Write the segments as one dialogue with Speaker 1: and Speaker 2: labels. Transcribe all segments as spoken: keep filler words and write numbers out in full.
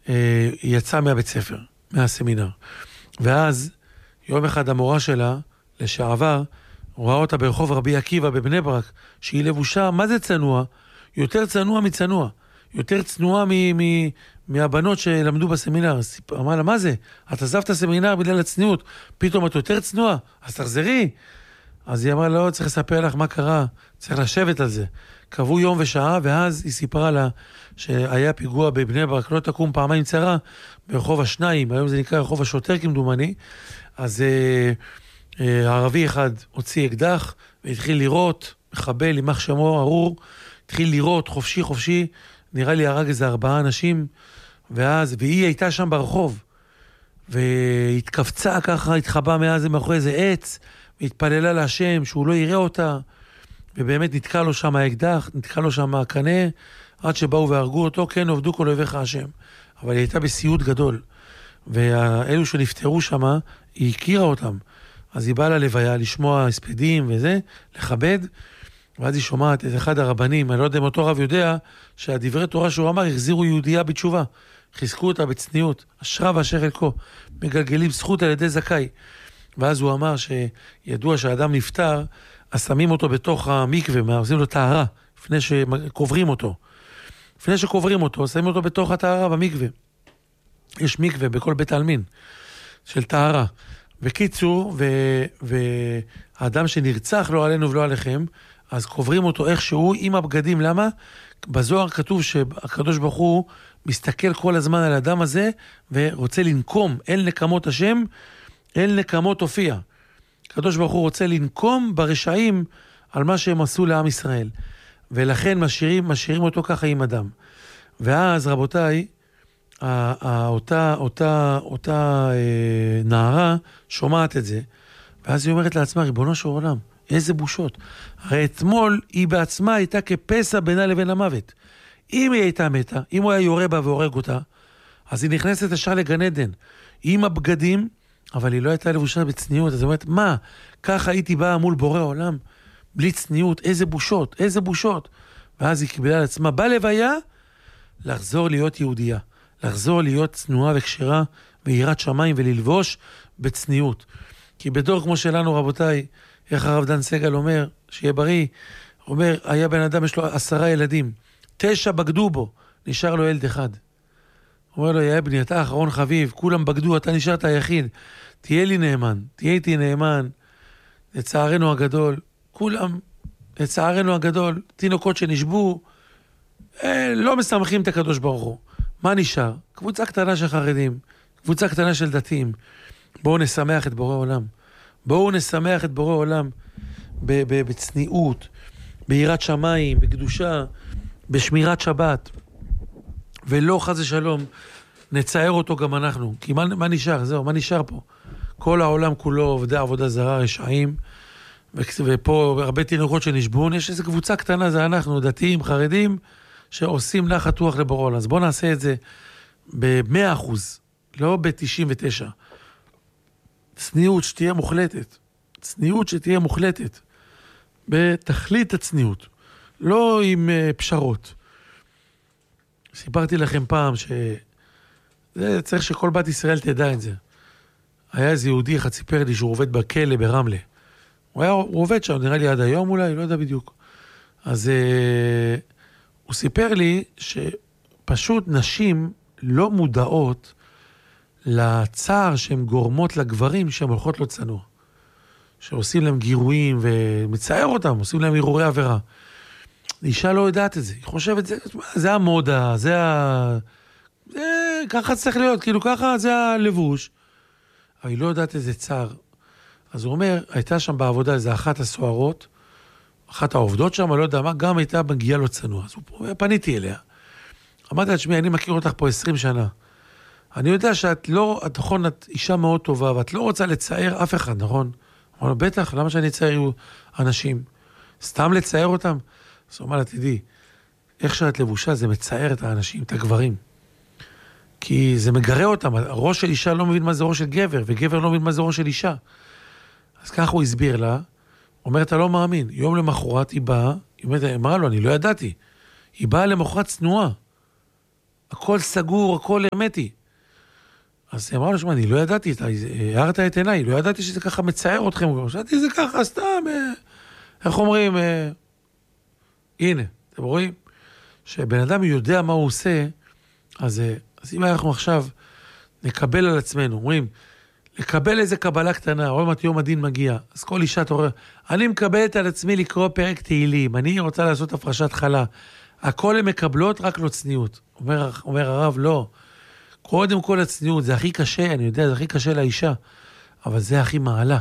Speaker 1: אה, היא יצאה מהבית ספר, מהסמינר. ואז, יום אחד המורה שלה, לשעבר, רואה אותה ברחוב רבי עקיבא בבני ברק, שהיא לבושה, מה זה צנוע? יותר צנוע מצנוע. יותר צנועה מ- מ- מהבנות שלמדו בסמינר. אמרה לה, מה זה? את עזבת הסמינר בגלל הצניעות, פתאום את יותר צנועה, אז תחזרי. אז היא אמרה, לא, צריך לספר לך מה קרה, צריך לשבת על זה. קבעו יום ושעה, ואז היא סיפרה לה שהיה פיגוע בבני ברק, לא תקום פעמיים צרה, ברחוב השניים, היום זה נקרא רחוב השוטר כמדומני, אז אה, אה, הערבי אחד הוציא אקדח, והתחיל לירות, מחבל, יימח שמו ארור, התחיל לירות חופשי חופשי, נראה לי הרג איזה ארבעה אנשים, ואז, והיא הייתה שם ברחוב, והתכווצה ככה, התחבא מאז מאחורי איזה עץ, והתפללה להשם שהוא לא יראה אותה, ובאמת נתקע לו שם האקדח, נתקע לו שם הקנה, עד שבאו והרגו אותו, כן עובדו כל אויביך השם. אבל היא הייתה בסיוט גדול, ואלו שנפטרו שם, היא הכירה אותם, אז היא באה ללוויה לשמוע הספדים וזה, לכבד, ואז היא שומעת את אחד הרבנים, אני לא יודע אם אותו רב יודע, שהדברי תורה שהוא אמר, החזירו יהודייה בתשובה, חיזקו אותה בצניעות, אשרה ואשר חלקו, מגלגלים זכות על ידי זכאי. ואז הוא אמר שידוע שהאדם נפטר, אז שמים אותו בתוך המקווה, עושים לו טהרה, לפני שקוברים אותו. לפני שקוברים אותו, שמים אותו בתוך הטהרה במקווה. יש מקווה בכל בית העלמין של טהרה. בקיצור, והאדם שנרצח לא עלינו ולא עליכם, אז קוברים אותו איכשהו עם הבגדים. למה? בזוהר כתוב שהקדוש ברוך הוא מסתכל כל הזמן על האדם הזה, ורוצה לנקום, אל נקמות השם, אל נקמות הופיע. הקדוש ברוך הוא רוצה לנקום ברשעים על מה שהם עשו לעם ישראל. ולכן משאירים, משאירים אותו ככה עם אדם. ואז רבותיי, אותה, אותה, אותה אה, נערה שומעת את זה, ואז היא אומרת לעצמה, ריבונו של עולם, איזה בושות. הרי אתמול היא בעצמה הייתה כפסע בינה לבין המוות. אם היא הייתה מתה, אם הוא היה יורה בה והורג אותה, אז היא נכנסת ישר לגן עדן, עם הבגדים, אבל היא לא הייתה לבושה בצניעות. אז היא אומרת, מה? ככה הייתי באה מול בורא עולם, בלי צניעות, איזה בושות, איזה בושות. ואז היא קיבלה על עצמה, בלוויה, לחזור להיות יהודייה, לחזור להיות צנועה וקשרה, ויראת שמיים וללבוש בצניעות. כי בדור כמו שלנו, רבותיי, איך הרב דן סגל אומר, שיהיה בריא, אומר, היה בן אדם, יש לו עשרה ילדים, תשע בגדו בו, נשאר לו ילד אחד. אומר לו, יהיה בני, אתה אחרון חביב, כולם בגדו, אתה נשארת היחיד, תהיה לי נאמן, תהיה איתי נאמן, לצערנו הגדול, כולם, לצערנו הגדול, תינוקות שנשבו, אה, לא מסמכים את הקדוש ברוך הוא. מה נשאר? קבוצה קטנה של חרדים, קבוצה קטנה של דתיים. בואו נשמח את בורא עולם. בואו נשמח את בורא עולם ב- ב- בצניעות, ביראת שמיים, בקדושה, בשמירת שבת. ולא חס ושלום נצייר אותו גם אנחנו. כי מה, מה נשאר? זהו, מה נשאר פה? כל העולם כולו עובדי עבודה זרה, רשעים, ו- ופה הרבה תינוקות שנשבון, יש איזו קבוצה קטנה, זה אנחנו, דתיים, חרדים, שעושים נחת רוח לבורא עולם. אז בואו נעשה את זה ב-מאה אחוז, לא ב-תשעים ותשע. צניעות שתהיה מוחלטת. צניעות שתהיה מוחלטת. בתכלית הצניעות. לא עם uh, פשרות. סיפרתי לכם פעם ש... זה צריך שכל בת ישראל תדע את זה. היה איזה יהודי אחד סיפר לי שהוא עובד בכלא ברמלה. הוא, היה, הוא עובד שם, נראה לי עד היום אולי, לא יודע בדיוק. אז uh, הוא סיפר לי שפשוט נשים לא מודעות לצער שהן גורמות לגברים שהן הולכות לא צנוע. שעושים להם גירויים ומצער אותם, עושים להם הרהורי עבירה. אישה לא יודעת את זה, היא חושבת, זה, זה המודה, זה ה... זה, ככה צריך להיות, כאילו ככה זה הלבוש. אבל היא לא יודעת איזה צער. אז הוא אומר, הייתה שם בעבודה איזה אחת הסוערות, אחת העובדות שם, לא יודע מה, גם הייתה מגיעה לא צנוע. אז הוא פניתי אליה. אמרתי לה, שמי, אני מכיר אותך פה עשרים שנה. אני יודע שאת לא, את נכון, את אישה מאוד טובה, ואת לא רוצה לצייר אף אחד, נכון? אמר לו, בטח, למה שאני אצייר אנשים? סתם לצייר אותם? אז הוא אמר לה, תדעי, איך שאת לבושה, זה מצייר את האנשים, את הגברים. כי זה מגרה אותם, הראש של אישה לא מבין מה זה ראש של גבר, וגבר לא מבין מה זה ראש של אישה. אז ככה הוא הסביר לה, אומר, אתה לא מאמין, יום למחרת היא באה, היא אמרה לו, אני לא ידעתי, היא באה למחרת צנועה. הכל סגור, הכל הרמטי. אז היא אמרה לו, שמה, אני לא ידעתי, אתה הערת את עיניי, לא ידעתי שזה ככה מצער אתכם, חשבתי זה ככה, סתם, אה, איך אומרים, אה, הנה, אתם רואים? שבן אדם יודע מה הוא עושה, אז, אה, אז אם אנחנו עכשיו נקבל על עצמנו, אומרים, לקבל איזה קבלה קטנה, עוד מעט יום הדין מגיע, אז כל אישה תורא, אני מקבלת על עצמי לקרוא פרק תהילים, אני רוצה לעשות הפרשת חלה, הכל הן מקבלות, רק לא צניעות. אומר, אומר הרב, לא. קודם כל הצניעות, זה הכי קשה, אני יודע, זה הכי קשה לאישה, אבל זה הכי מעלה.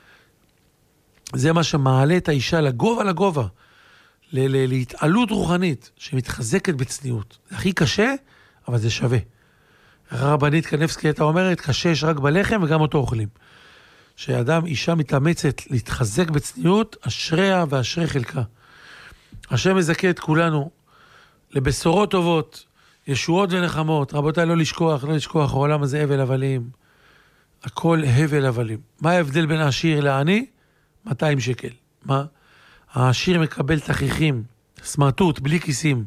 Speaker 1: זה מה שמעלה את האישה לגובה לגובה, ל- ל- להתעלות רוחנית, שמתחזקת בצניעות. זה הכי קשה, אבל זה שווה. הרבנית קנבסקי הייתה אומרת, קשה יש רק בלחם וגם אותו אוכלים. שאדם, אישה מתאמצת להתחזק בצניעות, אשריה ואשרי חלקה. השם מזכה את כולנו לבשורות טובות, ישועות ונחמות. רבותיי, לא לשכוח, לא לשכוח, העולם הזה הבל הבלים. הכל הבל הבלים. מה ההבדל בין העשיר לעני? מאתיים שקל. מה? העשיר מקבל תכריכים, סמרטוט, בלי כיסים,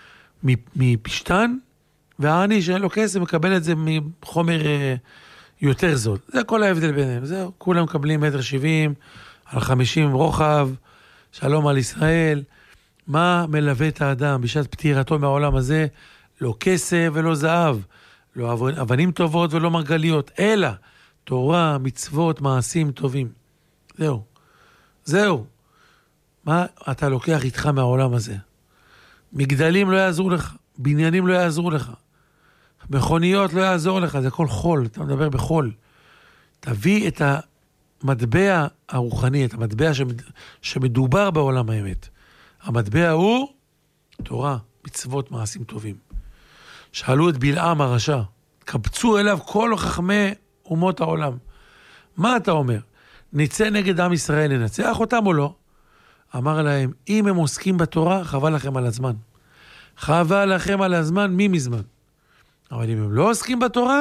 Speaker 1: מפשטן, והעני שאין לו כסף מקבל את זה מחומר אה, יותר זול. זה כל ההבדל ביניהם. זהו, כולם מקבלים מטר שבעים, על חמישים רוחב, שלום על ישראל. מה מלווה את האדם בשעת פטירתו מהעולם הזה? לא כסף ולא זהב, לא אבנים טובות ולא מרגליות, אלא תורה, מצוות, מעשים טובים. זהו. זהו. מה אתה לוקח איתך מהעולם הזה? מגדלים לא יעזרו לך, בניינים לא יעזרו לך, מכוניות לא יעזור לך, זה הכל חול, אתה מדבר בחול. תביא את המטבע הרוחני, את המטבע שמד... שמדובר בעולם האמת. המטבע הוא תורה, מצוות, מעשים טובים. שאלו את בלעם הרשע, קבצו אליו כל חכמי אומות העולם. מה אתה אומר? נצא נגד עם ישראל, ננצח אותם או לא? אמר להם, אם הם עוסקים בתורה, חבל לכם על הזמן. חבל לכם על הזמן מי מזמן. אבל אם הם לא עוסקים בתורה,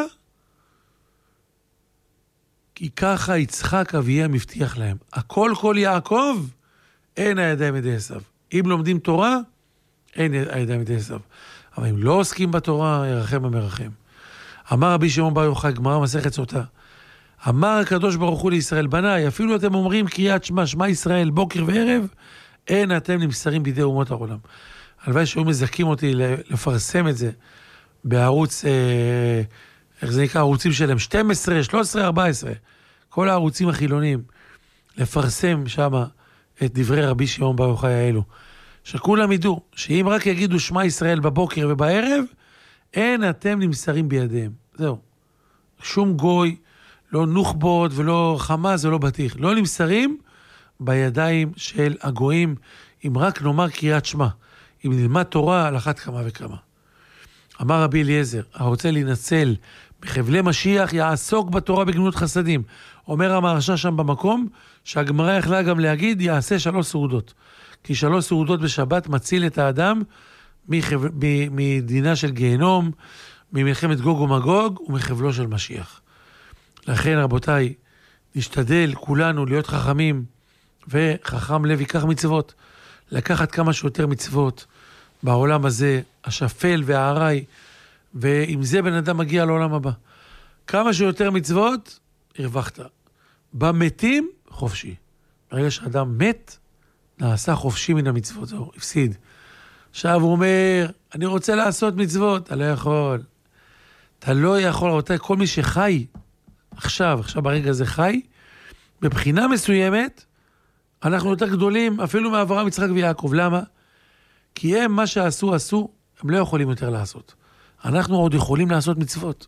Speaker 1: כי ככה יצחק אביהם מבטיח להם. הכל כל יעקב, אין הידיים ידי עשיו. אם לומדים תורה, אין הידיים ידי עשיו. אבל אם לא עוסקים בתורה, ירחם המרחם. אמר רבי שמעון בר יוחאי, גמרא מסכת סוטה, אמר הקדוש ברוך הוא לישראל, בניי, אפילו אתם אומרים קריאת שמע, שמע ישראל, בוקר וערב, אין אתם נמסרים בידי אומות העולם. הלוואי שהיו מזכים אותי לפרסם את זה בערוץ, אה, איך זה נקרא, ערוצים שלהם, שתים עשרה, שלוש עשרה, ארבע עשרה, כל הערוצים החילוניים, לפרסם שם את דברי רבי שמעון בר יוחאי האלו. שכולם ידעו, שאם רק יגידו שמע ישראל בבוקר ובערב, אין אתם נמסרים בידיהם. זהו. שום גוי, לא נוחבות ולא חמאס ולא בטיח. לא נמסרים בידיים של הגויים, אם רק נאמר קריאת שמע. אם נלמד תורה על אחת כמה וכמה. אמר רבי אליעזר, הרוצה להינצל בחבלי משיח, יעסוק בתורה בגמילות חסדים. אומר המהרש"א שם במקום, שהגמרא יכלה גם להגיד, יעשה שלוש סעודות. כי שלוש סעודות בשבת מציל את האדם מחב... מדינה של גיהנום, ממלחמת גוג ומגוג ומחבלו של משיח. לכן רבותיי, נשתדל כולנו להיות חכמים, וחכם לב ייקח מצוות, לקחת כמה שיותר מצוות בעולם הזה, השפל והערי, ועם זה בן אדם מגיע לעולם הבא. כמה שיותר מצוות, הרווחת. במתים, חופשי. ברגע שאדם מת, נעשה חופשי מן המצוות, זהו, הפסיד. עכשיו הוא אומר, אני רוצה לעשות מצוות, אתה לא יכול. אתה לא יכול, רבותיי, כל מי שחי, עכשיו, עכשיו ברגע הזה חי, בבחינה מסוימת, אנחנו יותר גדולים, אפילו מאברהם, יצחק ויעקב. למה? כי הם, מה שעשו, עשו, הם לא יכולים יותר לעשות. אנחנו עוד יכולים לעשות מצוות.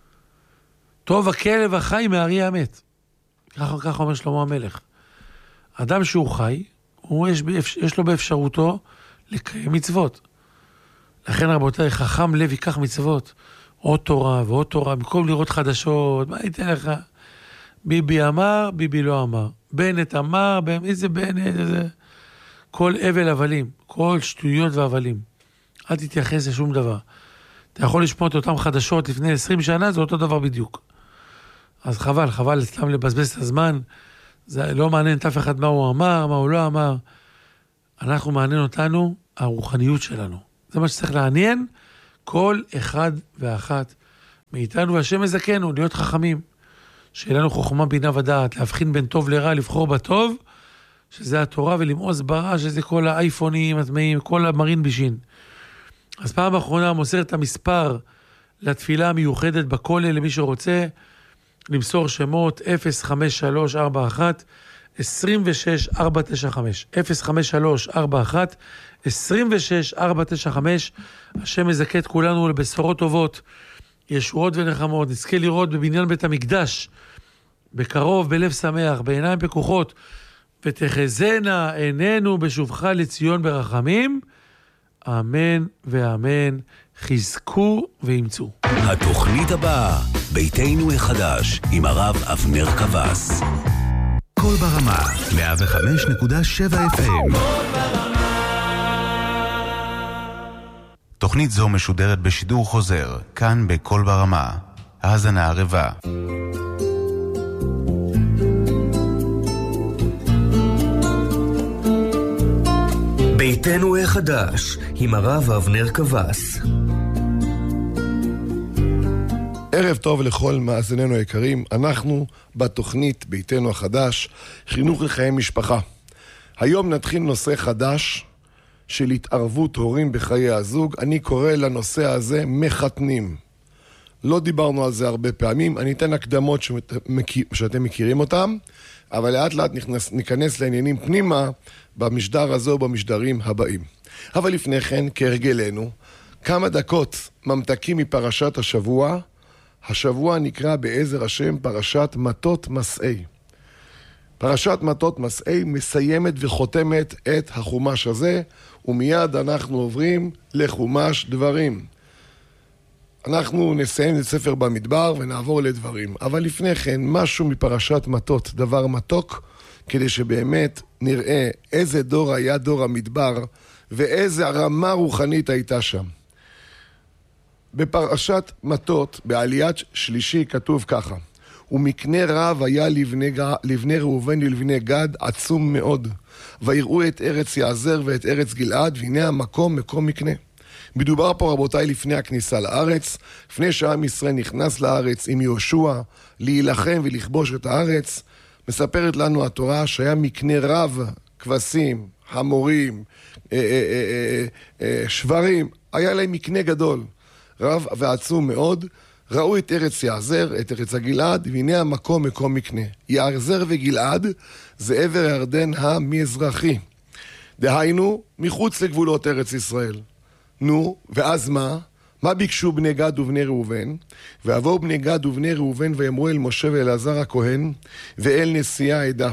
Speaker 1: טוב הכלב החי מהאריה המת. ככה, ככה אומר שלמה המלך. אדם שהוא חי, הוא יש, יש לו באפשרותו לקיים מצוות. לכן רבותיי, חכם לב ייקח מצוות. עוד תורה ועוד תורה, במקום לראות חדשות, מה ייתן לך? ביבי אמר, ביבי לא אמר. בנט אמר, איזה בנט, איזה... כל אבל הבלים, כל שטויות והבלים. אל תתייחס לשום דבר. אתה יכול לשמוע את אותם חדשות לפני עשרים שנה, זה אותו דבר בדיוק. אז חבל, חבל סתם לבזבז את הזמן. זה לא מעניין את אף אחד מה הוא אמר, מה הוא לא אמר. אנחנו מעניין אותנו, הרוחניות שלנו. זה מה שצריך לעניין כל אחד ואחת מאיתנו, והשם מזכנו, להיות חכמים, שיהיה לנו חוכמה בינה ודעת, להבחין בין טוב לרע, לבחור בטוב, שזה התורה, ולמעוז ברע, שזה כל האייפונים, הטמאים, כל המרין בישין. אז פעם האחרונה מוסר את המספר לתפילה המיוחדת בכולל, למי שרוצה, למסור שמות אפס חמש שלוש ארבע אחת עשרים ושש ארבע תשע חמש, אפס חמש שלוש ארבע אחת עשרים ושש ארבע תשע חמש. השם מזכה את כולנו לבשורות טובות, ישועות ונחמות, נזכה לראות בבניין בית המקדש, בקרוב, בלב שמח, בעיניים פקוחות, ותחזנה עינינו בשובך לציון ברחמים, אמן ואמן. חזקו ואמצו.
Speaker 2: התוכנית הבאה, ביתנו החדש, עם הרב אבנר קבס. כל ברמה, מאה וחמש נקודה שבע אף אם. תוכנית זו משודרת בשידור חוזר, כאן בכל ברמה. האזנה ערבה. ביתנו החדש, עם הרב אבנר קבס.
Speaker 3: ערב טוב לכל מאזיננו היקרים, אנחנו בתוכנית ביתנו החדש, חינוך לחיי משפחה. היום נתחיל נושא חדש של התערבות הורים בחיי הזוג. אני קורא לנושא הזה מחתנים. לא דיברנו על זה הרבה פעמים, אני אתן הקדמות שאתם מכירים אותם, אבל לאט לאט נכנס, ניכנס לעניינים פנימה במשדר הזה או במשדרים הבאים. אבל לפני כן, כהרגלנו, כמה דקות ממתקים מפרשת השבוע. השבוע נקרא בעזר השם פרשת מטות מסעי. פרשת מטות מסעי מסיימת וחותמת את החומש הזה, ומיד אנחנו עוברים לחומש דברים. אנחנו נסיים את ספר במדבר ונעבור לדברים. אבל לפני כן, משהו מפרשת מטות, דבר מתוק, כדי שבאמת נראה איזה דור היה דור המדבר, ואיזה רמה רוחנית הייתה שם. בפרשת מטות, בעליית שלישי, כתוב ככה: ומקנה רב היה לבני, לבני ראובן ולבני גד עצום מאוד, ויראו את ארץ יעזר ואת ארץ גלעד, והנה המקום מקום מקנה. מדובר פה רבותיי לפני הכניסה לארץ, לפני שעם ישראל נכנס לארץ עם יהושע להילחם ולכבוש את הארץ. מספרת לנו התורה שהיה מקנה רב, כבשים, חמורים, אה, אה, אה, אה, שברים, היה להם מקנה גדול, רב ועצום מאוד. ראו את ארץ יעזר, את ארץ הגלעד, והנה המקום מקום מקנה. יעזר וגלעד זה עבר הירדן המזרחי, דהיינו מחוץ לגבולות ארץ ישראל. נו, ואז מה? מה ביקשו בני גד ובני ראובן? ועברו בני גד ובני ראובן ויאמרו אל משה ואלעזר הכהן ואל נשיאי העדה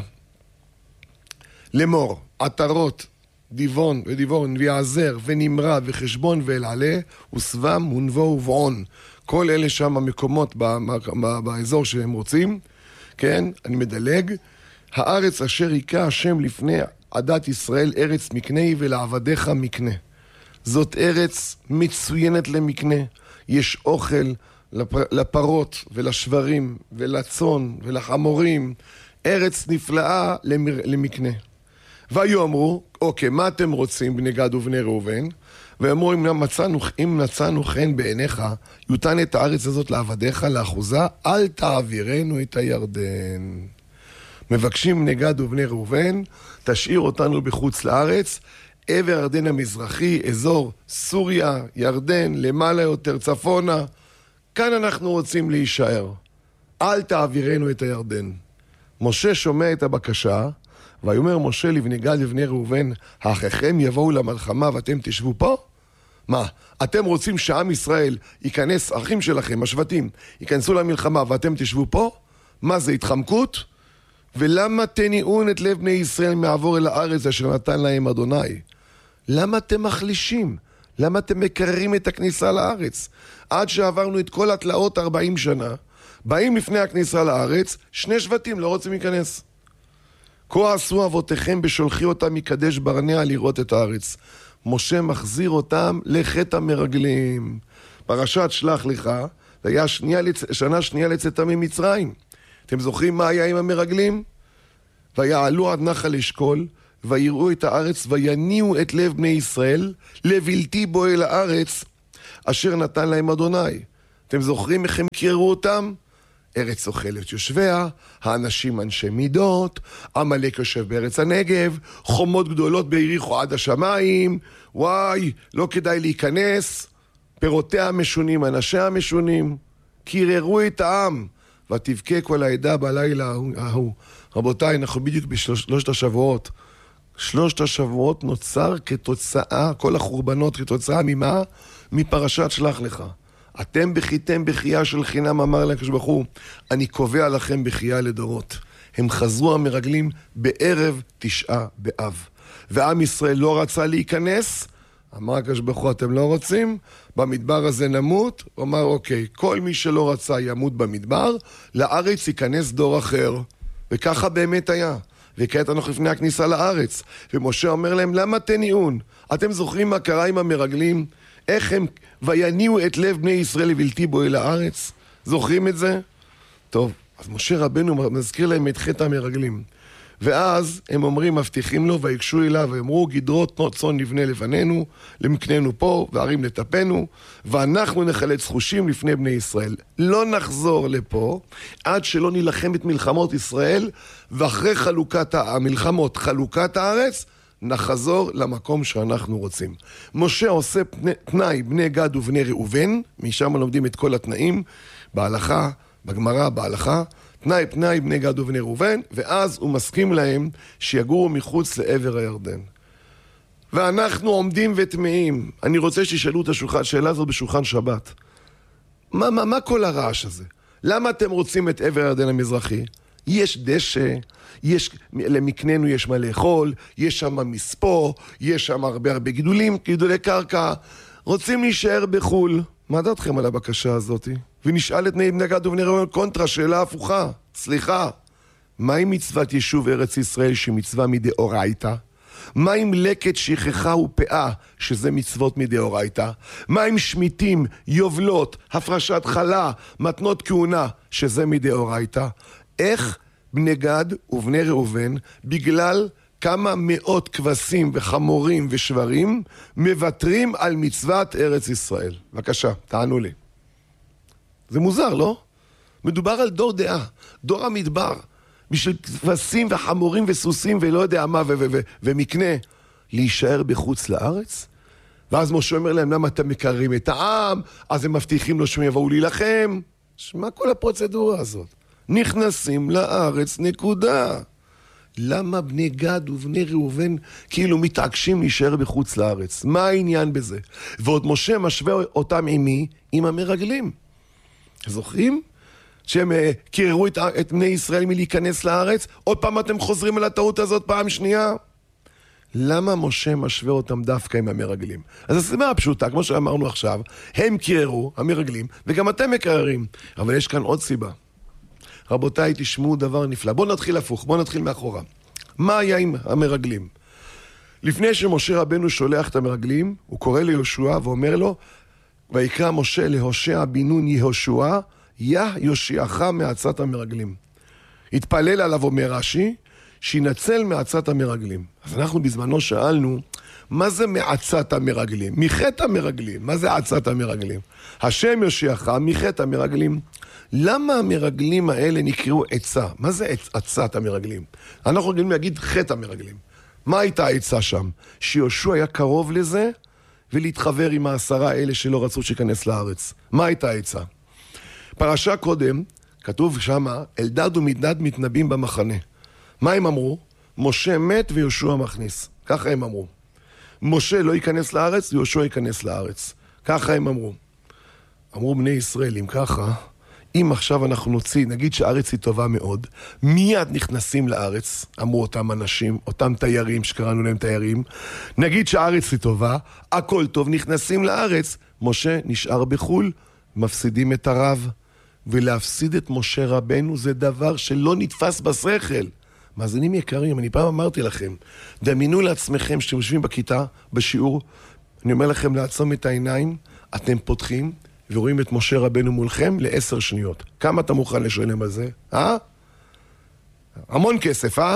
Speaker 3: לאמור, עטרות, דיבון ודיבון ויעזר ונמרה וחשבון ואלעלה וסבם ונבו ובעון, כל אלה שם המקומות באזור שהם רוצים, כן, אני מדלג. הארץ אשר היכה השם לפני עדת ישראל ארץ מקנה ולעבדיך מקנה. זאת ארץ מצוינת למקנה, יש אוכל לפרות ולשברים ולצון ולחמורים, ארץ נפלאה למקנה. והיו אמרו, אוקיי, מה אתם רוצים בני גד ובני ראובן? ואמרו, אם מצאנו, אם מצאנו חן בעיניך, יותן את הארץ הזאת לעבדיך לאחוזה, אל תעבירנו את הירדן. מבקשים בני גד ובני ראובן, תשאיר אותנו בחוץ לארץ, עבר ירדן המזרחי, אזור סוריה, ירדן, למעלה יותר, צפונה. כאן אנחנו רוצים להישאר. אל תעבירנו את הירדן. משה שומע את הבקשה, ויאמר משה לבני גד לבני ראובן, האחיכם יבואו למלחמה ואתם תשבו פה? מה, אתם רוצים שעם ישראל ייכנס, אחים שלכם, השבטים, ייכנסו למלחמה ואתם תשבו פה? מה זה, התחמקות? ולמה תניעון את לב בני ישראל מעבור אל הארץ אשר נתן להם אדוני? למה אתם מחלישים? למה אתם מקררים את הכניסה לארץ? עד שעברנו את כל התלאות ארבעים שנה, באים לפני הכניסה לארץ, שני שבטים לא רוצים להיכנס. כה עשו אבותיכם בשולחי אותם מקדש ברנע לראות את הארץ. משה מחזיר אותם לחטא המרגלים. פרשת שלח לך, זה היה שנייה, שנה שנייה לצאתם ממצרים. אתם זוכרים מה היה עם המרגלים? ויעלו עד נחל אשכול, ויראו את הארץ, ויניעו את לב בני ישראל, לבלתי בו אל הארץ, אשר נתן להם אדוני. אתם זוכרים איך הם קררו אותם? ארץ אוכלת יושביה, האנשים אנשי מידות, עמלק יושב בארץ הנגב, חומות גדולות ביריחו עד השמיים, וואי, לא כדאי להיכנס, פירותיה המשונים, אנשיה המשונים, קררו את העם, ותבכה כל העדה בלילה ההוא. רבותיי, אנחנו בדיוק בשלושת השבועות. שלושת השבועות נוצר כתוצאה, כל החורבנות כתוצאה ממה? מפרשת שלח לך. אתם בכיתם בחייה של חינם, אמר להם כשברוך הוא, אני קובע לכם בחייה לדורות. הם חזרו המרגלים בערב תשעה באב. ועם ישראל לא רצה להיכנס, אמר כשברוך הוא, אתם לא רוצים? במדבר הזה נמות? הוא אמר, אוקיי, כל מי שלא רצה ימות במדבר, לארץ ייכנס דור אחר. וככה באמת היה. וכעת אנחנו לפני הכניסה לארץ. ומשה אומר להם, למה תניעון? אתם זוכרים מה קרה עם המרגלים? איך הם ויניעו את לב בני ישראל לבלתי בו אל הארץ? זוכרים את זה? טוב, אז משה רבנו מזכיר להם את חטא המרגלים. ואז הם אומרים, מבטיחים לו, ויקשו אליו, ואמרו, גדרות תנות צאן נבנה לבנינו, למקננו פה, וערים לטפנו, ואנחנו נחלץ חושים לפני בני ישראל. לא נחזור לפה, עד שלא נלחם את מלחמות ישראל, ואחרי חלוקת המלחמות, חלוקת הארץ, נחזור למקום שאנחנו רוצים. משה עושה תנאי בני גד ובני ראובן, משם לומדים את כל התנאים, בהלכה, בגמרא, בהלכה, תנאי תנאי בני גד ובני ראובן, ואז הוא מסכים להם שיגורו מחוץ לעבר הירדן. ואנחנו עומדים ותמאים. אני רוצה שישאלו את השולחן, השאלה הזאת בשולחן שבת. מה, מה, מה כל הרעש הזה? למה אתם רוצים את עבר הירדן המזרחי? יש דשא, יש, למקננו יש מה לאכול, יש שם מספור, יש שם הרבה הרבה גידולים, גידולי קרקע. רוצים להישאר בחול. מה דעתכם על הבקשה הזאת? ונשאל את בני גד ובני ראובן קונטרה, שאלה הפוכה. סליחה, מה עם מצוות יישוב ארץ ישראל שמצווה מדאורייתא? מה עם לקט שכחה ופאה שזה מצוות מדאורייתא? מה עם שמיטים, יובלות, הפרשת חלה, מתנות כהונה שזה מדאורייתא? איך בני גד ובני ראובן בגלל כמה מאות כבשים וחמורים ושברים מוותרים על מצוות ארץ ישראל? בבקשה, תענו לי. זה מוזר, לא? מדובר על דור דעה, דור המדבר, בשביל כבשים וחמורים וסוסים ולא יודע מה ו- ו- ו- ומקנה, להישאר בחוץ לארץ? ואז משה אומר להם, למה אתם מקררים את העם? אז הם מבטיחים לו שהם יבואו להילחם. מה כל הפרוצדורה הזאת? נכנסים לארץ, נקודה. למה בני גד ובני ראובן כאילו מתעקשים להישאר בחוץ לארץ? מה העניין בזה? ועוד משה משווה אותם עם מי? עם המרגלים. זוכרים? שהם uh, קיררו את, את בני ישראל מלהיכנס לארץ? עוד פעם אתם חוזרים על הטעות הזאת פעם שנייה? למה משה משווה אותם דווקא עם המרגלים? אז הסיבה הפשוטה, כמו שאמרנו עכשיו, הם קיררו, המרגלים, וגם אתם מקררים. אבל יש כאן עוד סיבה. רבותיי, תשמעו דבר נפלא. בואו נתחיל הפוך, בואו נתחיל מאחורה. מה היה עם המרגלים? לפני שמשה רבנו שולח את המרגלים, הוא קורא ליהושע ואומר לו, ויקרא משה להושע בן נון יהושע, יא יושיעך מעצת המרגלים. התפלל עליו, אומר רש"י, שינצל מעצת המרגלים. אז אנחנו בזמנו שאלנו, מה זה מעצת המרגלים? מחטא המרגלים. מה זה עצת המרגלים? השם יושיעך מחטא המרגלים. למה המרגלים האלה נקראו עצה? מה זה עצת המרגלים? אנחנו רגילים להגיד חטא המרגלים. מה הייתה העצה שם? שיהושע היה קרוב לזה, ולהתחבר עם העשרה האלה שלא רצו שיכנס לארץ. מה הייתה העצה? פרשה קודם, כתוב שמה, אלדד ומדד מתנבאים במחנה. מה הם אמרו? משה מת ויהושע מכניס. ככה הם אמרו. משה לא ייכנס לארץ, יהושע ייכנס לארץ. ככה הם אמרו. אמרו בני ישראל, אם ככה, אם עכשיו אנחנו נוציא, נגיד שהארץ היא טובה מאוד, מיד נכנסים לארץ, אמרו אותם אנשים, אותם תיירים שקראנו להם תיירים, נגיד שהארץ היא טובה, הכל טוב, נכנסים לארץ, משה נשאר בחול, מפסידים את הרב, ולהפסיד את משה רבנו זה דבר שלא נתפס בשכל. מאזינים יקרים, אני פעם אמרתי לכם, דמיינו לעצמכם שאתם יושבים בכיתה, בשיעור, אני אומר לכם לעצום את העיניים, אתם פותחים, ורואים את משה רבנו מולכם לעשר שניות. כמה אתה מוכן לשלם על זה? אה? המון כסף, אה?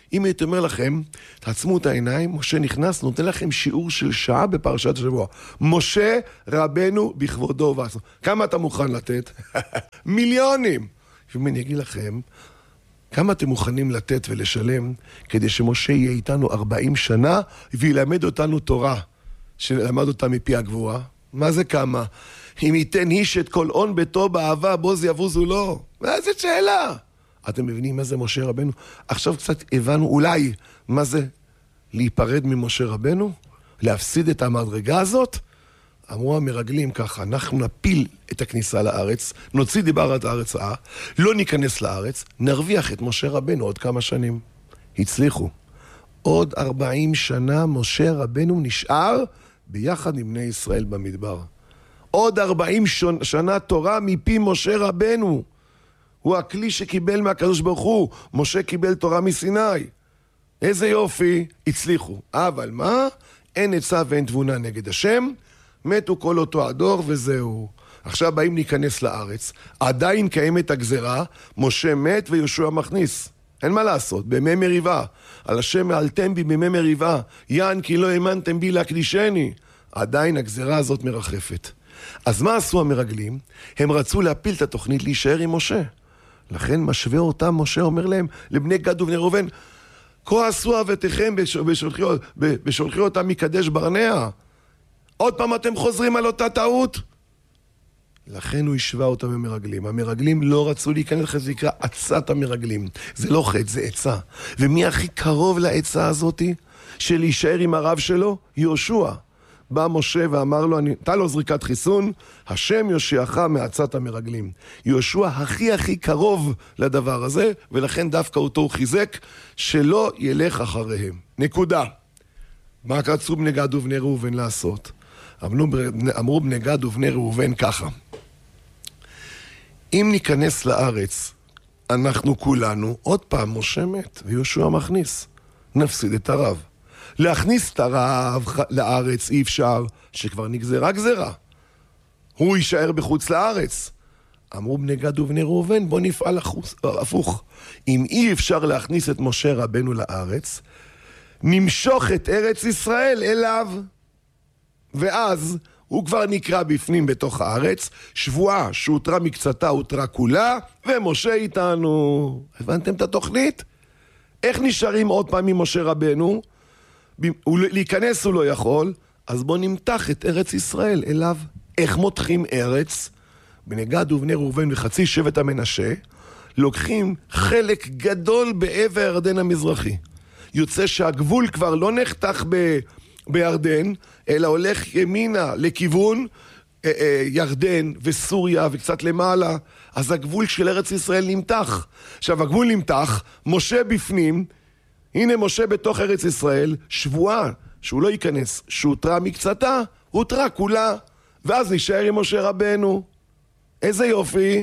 Speaker 3: אם הייתי אומר לכם, תעצמו את העיניים, משה נכנס, נותן לכם שיעור של שעה בפרשת השבוע. משה רבנו בכבודו ועשו. כמה אתה מוכן לתת? מיליונים. ואם אני אגיד לכם, כמה אתם מוכנים לתת ולשלם כדי שמשה יהיה איתנו ארבעים שנה וילמד אותנו תורה, שלמד אותה מפי הגבורה? מה זה כמה? אם ייתן איש את כל און ביתו באהבה, בוז יבוזו לו. מה זה שאלה? אתם מבינים מה זה משה רבנו? עכשיו קצת הבנו אולי מה זה להיפרד ממשה רבנו? להפסיד את המדרגה הזאת? אמרו המרגלים ככה, אנחנו נפיל את הכניסה לארץ, נוציא דיברת הארץ רעה, לא ניכנס לארץ, נרוויח את משה רבנו עוד כמה שנים. הצליחו. עוד ארבעים שנה משה רבנו נשאר ביחד עם בני ישראל במדבר. עוד ארבעים שנה תורה מפי משה רבנו. הוא הכלי שקיבל מהקדוש ברוך הוא. משה קיבל תורה מסיני. איזה יופי, הצליחו. אבל מה? אין עצה ואין תבונה נגד השם. מתו כל אותו הדור וזהו. עכשיו באים להיכנס לארץ. עדיין קיימת הגזרה. משה מת ויהושע מכניס. אין מה לעשות, בימי מריבה. על השם מעלתם בי בימי מריבה. יען כי לא האמנתם בי להקדישני. עדיין הגזרה הזאת מרחפת. אז מה עשו המרגלים? הם רצו להפיל את התוכנית להישאר עם משה. לכן משווה אותם משה, אומר להם, לבני גד ובני ראובן, כה עשו אבותיכם בשולחי אותם מקדש ברנע. עוד פעם אתם חוזרים על אותה טעות? לכן הוא השווה אותם במרגלים. המרגלים לא רצו להיכנס, זה נקרא עצת המרגלים. זה לא חטא, זה עצה. ומי הכי קרוב לעצה הזאת של להישאר עם הרב שלו? יהושע. בא משה ואמר לו, נתן לו זריקת חיסון, השם יושיעך מעצת המרגלים. יהושע הכי הכי קרוב לדבר הזה, ולכן דווקא אותו הוא חיזק, שלא ילך אחריהם. נקודה. מה רצו בני גד ובני ראובן לעשות? אמרו, אמרו בני גד ובני ראובן ככה, אם ניכנס לארץ, אנחנו כולנו, עוד פעם משה מת, ויהושע מכניס, נפסיד את הרב. להכניס את הרב לארץ אי אפשר, שכבר נגזרה גזרה. הוא יישאר בחוץ לארץ. אמרו בני גד ובני ראובן, בוא נפעל החוץ, הפוך. אם אי אפשר להכניס את משה רבנו לארץ, נמשוך את ארץ ישראל אליו. ואז הוא כבר נקרא בפנים בתוך הארץ, שבועה שהותרה מקצתה הותרה כולה, ומשה איתנו. הבנתם את התוכנית? איך נשארים עוד פעם עם משה רבנו? להיכנס הוא לא יכול, אז בוא נמתח את ארץ ישראל אליו. איך מותחים ארץ? בני גד ובני ראובן וחצי שבט המנשה לוקחים חלק גדול בעבר הירדן המזרחי. יוצא שהגבול כבר לא נחתך ב... בירדן, אלא הולך ימינה לכיוון אה, אה, ירדן וסוריה וקצת למעלה. אז הגבול של ארץ ישראל נמתח. עכשיו הגבול נמתח, משה בפנים, הנה משה בתוך ארץ ישראל, שבועה שהוא לא ייכנס, שהותרה מקצתה, הותרה כולה, ואז נשאר עם משה רבנו. איזה יופי.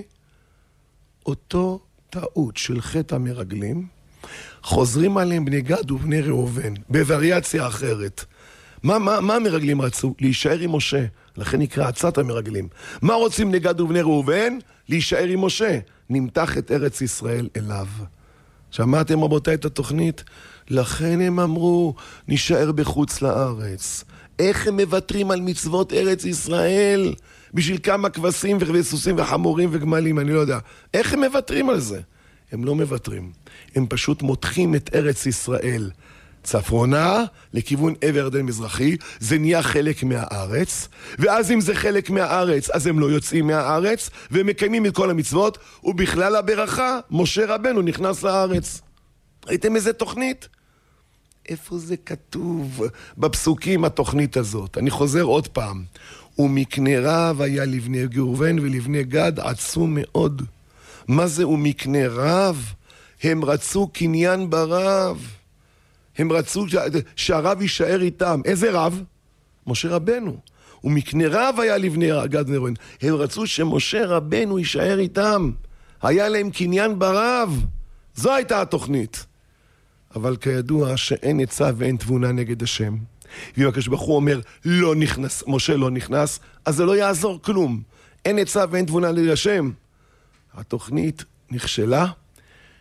Speaker 3: אותו טעות של חטא המרגלים, חוזרים עליהם בני גד ובני ראובן, בווריאציה אחרת. מה, מה, מה המרגלים רצו? להישאר עם משה. לכן נקרא עצת המרגלים. מה רוצים בני גד ובני ראובן? להישאר עם משה. נמתח את ארץ ישראל אליו. שמעתם רבותיי את התוכנית? לכן הם אמרו, נשאר בחוץ לארץ. איך הם מוותרים על מצוות ארץ ישראל? בשביל כמה כבשים וסוסים וחמורים וגמלים, אני לא יודע. איך הם מוותרים על זה? הם לא מוותרים. הם פשוט מותחים את ארץ ישראל צפונה לכיוון עבר ירדן מזרחי. זה נהיה חלק מהארץ. ואז אם זה חלק מהארץ, אז הם לא יוצאים מהארץ, והם מקיימים את כל המצוות, ובכלל הברכה, משה רבנו נכנס לארץ. ראיתם איזה תוכנית? איפה זה כתוב בפסוקים התוכנית הזאת? אני חוזר עוד פעם. ומקנה רב היה לבני ראובן ולבני גד עצום מאוד. מה זה ומקנה רב? הם רצו קניין ברב. הם רצו שהרב יישאר איתם. איזה רב? משה רבנו. ומקנה רב היה לבני גד ובני ראובן. הם רצו שמשה רבנו יישאר איתם. היה להם קניין ברב. זו הייתה התוכנית. אבל כידוע שאין עצה ואין תבונה נגד השם. ואם הקדוש ברוך הוא אומר, לא נכנס, משה לא נכנס, אז זה לא יעזור כלום. אין עצה ואין תבונה נגד השם. התוכנית נכשלה,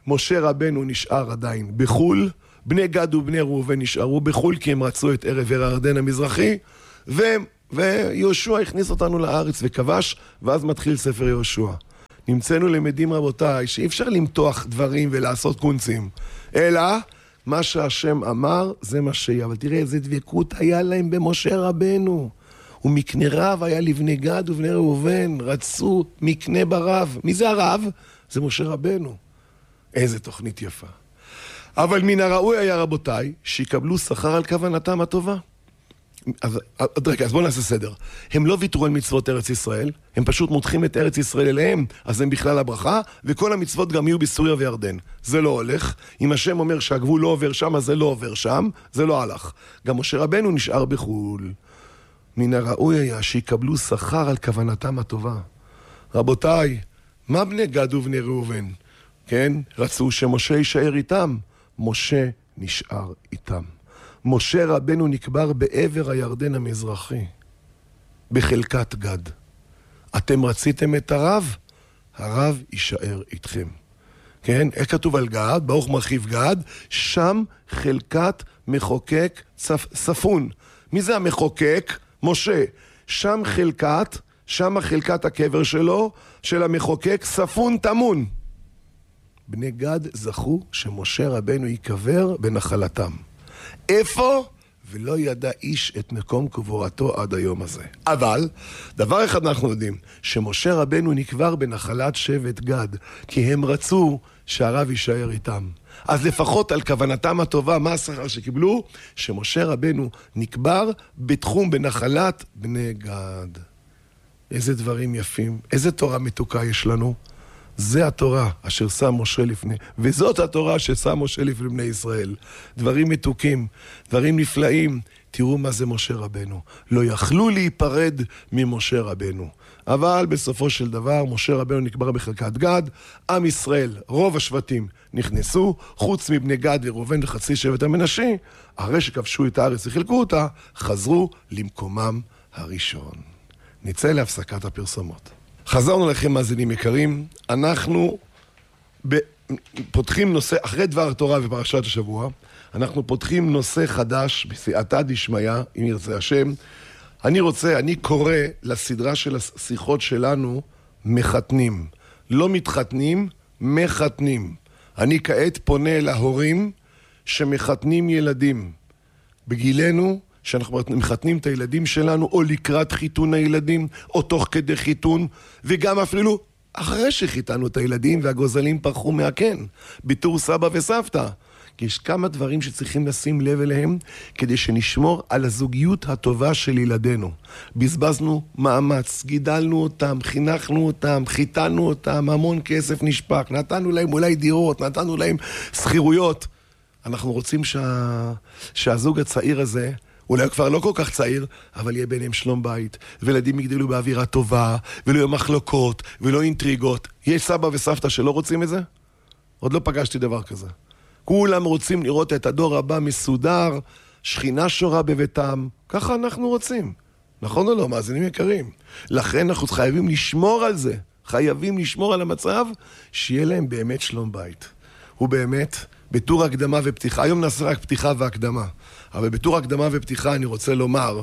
Speaker 3: משה רבנו נשאר עדיין בחול, בני גד ובני ראובן נשארו בחול, כי הם רצו את ערב הירדן המזרחי, ו... ויהושע הכניס אותנו לארץ וכבש, ואז מתחיל ספר יהושע. נמצאנו למדים רבותיי, שאי אפשר למתוח דברים ולעשות קונצים, אלא מה שהשם אמר, זה מה שיהיה. אבל תראה איזה דבקות היה להם במשה רבנו. ומקנה רב היה לבני גד ובני ראובן, רצו מקנה ברב. מי זה הרב? זה משה רבנו. איזה תוכנית יפה. אבל מן הראוי היה רבותיי, שיקבלו שכר על כוונתם הטובה. אז, אז, רגע, אז בואו נעשה סדר. הם לא ויתרו על מצוות ארץ ישראל, הם פשוט מותחים את ארץ ישראל אליהם, אז הם בכלל הברכה, וכל המצוות גם יהיו בסוריה וירדן. זה לא הולך. אם השם אומר שהגבול לא עובר שם, אז זה לא עובר שם, זה לא הלך. גם משה רבנו נשאר בחול. מן הראוי היה שיקבלו שכר על כוונתם הטובה. רבותיי, מה בני גד ובני ראובן? כן? רצו שמשה יישאר איתם. משה נשאר איתם. משה רבנו נקבר בעבר הירדן המזרחי, בחלקת גד. אתם רציתם את הרב? הרב יישאר איתכם. כן? איך כתוב על גד? ברוך מרחיב גד, שם חלקת מחוקק צפ... צפון. מי זה המחוקק? משה. שם חלקת, שם חלקת הקבר שלו, של המחוקק, צפון תמון. בני גד זכו שמשה רבנו יקבר בנחלתם. איפה? ולא ידע איש את מקום קבורתו עד היום הזה. אבל, דבר אחד אנחנו יודעים, שמשה רבנו נקבר בנחלת שבט גד, כי הם רצו שהרב יישאר איתם. אז לפחות על כוונתם הטובה, מה השכר שקיבלו? שמשה רבנו נקבר בתחום בנחלת בני גד. איזה דברים יפים, איזה תורה מתוקה יש לנו. זה התורה אשר שם משה לפני, וזאת התורה ששם משה לפני בני ישראל. דברים מתוקים, דברים נפלאים. תראו מה זה משה רבנו. לא יכלו להיפרד ממשה רבנו. אבל בסופו של דבר, משה רבנו נקבר בחלקת גד, עם ישראל, רוב השבטים נכנסו, חוץ מבני גד וראובן וחצי שבט המנשה, אחרי שכבשו את הארץ וחילקו אותה, חזרו למקומם הראשון. נצא להפסקת הפרסומות. חזרנו לכם מאזינים יקרים, אנחנו ב... פותחים נושא, אחרי דבר תורה ופרשת השבוע, אנחנו פותחים נושא חדש בסייעתא דשמיא, אם ירצה השם. אני רוצה, אני קורא לסדרה של השיחות שלנו מחתנים. לא מתחתנים, מחתנים. אני כעת פונה להורים שמחתנים ילדים. בגילנו, שאנחנו מחתנים את הילדים שלנו, או לקראת חיתון הילדים, או תוך כדי חיתון, וגם אפילו אחרי שחיתנו את הילדים והגוזלים פרחו מהקן, בתור סבא וסבתא. כי יש כמה דברים שצריכים לשים לב אליהם, כדי שנשמור על הזוגיות הטובה של ילדינו. בזבזנו מאמץ, גידלנו אותם, חינכנו אותם, חיתנו אותם, המון כסף נשפק, נתנו להם אולי דירות, נתנו להם שכירויות. אנחנו רוצים שה... שהזוג הצעיר הזה, אולי כבר לא כל כך צעיר, אבל יהיה ביניהם שלום בית, וילדים יגדלו באווירה טובה, ולא יהיו מחלוקות, ולא אינטריגות. יש סבא וסבתא שלא רוצים את זה? עוד לא פגשתי דבר כזה. כולם רוצים לראות את הדור הבא מסודר, שכינה שורה בביתם, ככה אנחנו רוצים. נכון או לא, מאזינים יקרים? לכן אנחנו חייבים לשמור על זה, חייבים לשמור על המצב, שיהיה להם באמת שלום בית. הוא באמת, בתור הקדמה ופתיחה, היום נעשה רק פתיחה והקדמה, אבל בתור הקדמה ופתיחה אני רוצה לומר,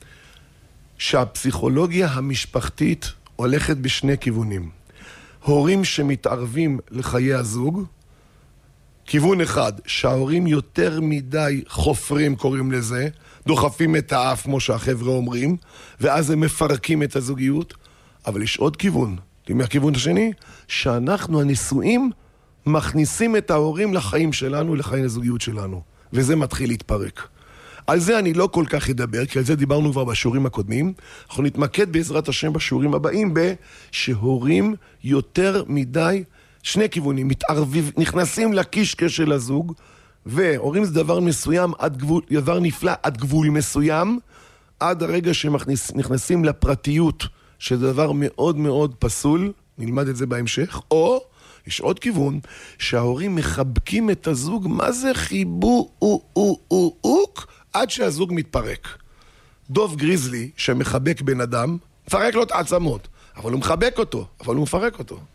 Speaker 3: שהפסיכולוגיה המשפחתית הולכת בשני כיוונים. הורים שמתערבים לחיי הזוג, כיוון אחד, שההורים יותר מדי חופרים קוראים לזה, דוחפים את האף כמו שהחבר'ה אומרים, ואז הם מפרקים את הזוגיות, אבל יש עוד כיוון, מהכיוון השני, שאנחנו הנישואים מכניסים את ההורים לחיים שלנו, לחיים הזוגיות שלנו, וזה מתחיל להתפרק. על זה אני לא כל כך אדבר, כי על זה דיברנו כבר בשיעורים הקודמים. אנחנו נתמקד בעזרת השם בשיעורים הבאים, בשהורים יותר מדי, שני כיוונים, מתערבים, נכנסים לקישקש של הזוג, והורים זה דבר מסוים, עד גבול, דבר נפלא, עד גבול מסוים, עד הרגע שנכנסים לפרטיות, שזה דבר מאוד מאוד פסול, נלמד את זה בהמשך, או יש עוד כיוון, שההורים מחבקים את הזוג, מה זה חיבו או או או אוק, עד שהזוג מתפרק. דוב גריזלי שמחבק בן אדם, מפרק לו את העצמות, אבל הוא מחבק אותו, אבל הוא מפרק אותו.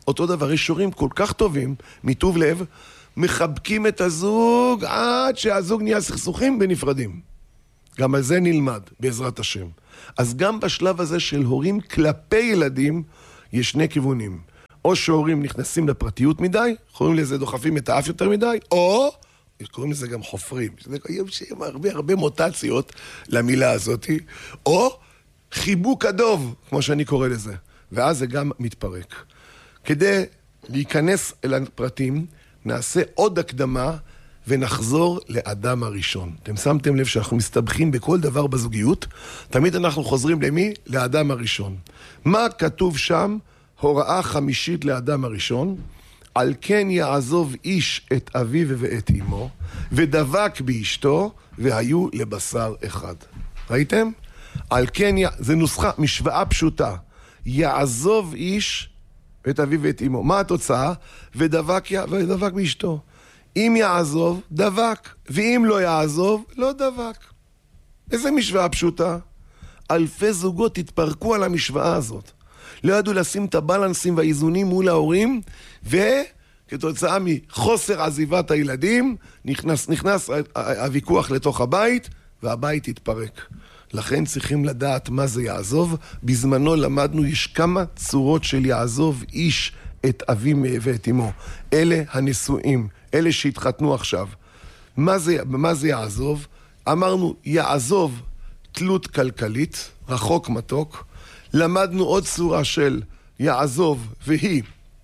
Speaker 3: אותו דבר, יש הורים כל כך טובים, מטוב לב, מחבקים את הזוג עד שהזוג נהיה סכסוכים ונפרדים. גם על זה נלמד, בעזרת השם. אז גם בשלב הזה של הורים כלפי ילדים, יש שני כיוונים. או שהורים נכנסים לפרטיות מדי, קוראים לזה דוחפים את האף יותר מדי, או קוראים לזה גם חופרים. יש הרבה הרבה מוטציות למילה הזאת, או חיבוק הדוב, כמו שאני קורא לזה. ואז זה גם מתפרק. כדי להיכנס אל הפרטים, נעשה עוד הקדמה ונחזור לאדם הראשון. אתם שמתם לב שאנחנו מסתבכים בכל דבר בזוגיות, תמיד אנחנו חוזרים למי? לאדם הראשון. מה כתוב שם? הוראה חמישית לאדם הראשון, על כן יעזוב איש את אביו ואת אמו, ודבק באשתו, והיו לבשר אחד. ראיתם? על כן, י... זה נוסחה, משוואה פשוטה. יעזוב איש את אביו ואת אמו. מה התוצאה? ודבק, י... ודבק באשתו. אם יעזוב, דבק. ואם לא יעזוב, לא דבק. איזה משוואה פשוטה? אלפי זוגות התפרקו על המשוואה הזאת. לא ידעו לשים את הבלנסים והאיזונים מול ההורים, וכתוצאה מחוסר עזיבת הילדים, נכנס, נכנס הוויכוח לתוך הבית, והבית התפרק. לכן צריכים לדעת מה זה יעזוב. בזמנו למדנו, יש כמה צורות של יעזוב איש את אביו ואת אמו. אלה הנשואים, אלה שהתחתנו עכשיו. מה זה, מה זה יעזוב? אמרנו, יעזוב תלות כלכלית, רחוק מתוק. למדנו עוד צורה של יעזוב, והיא,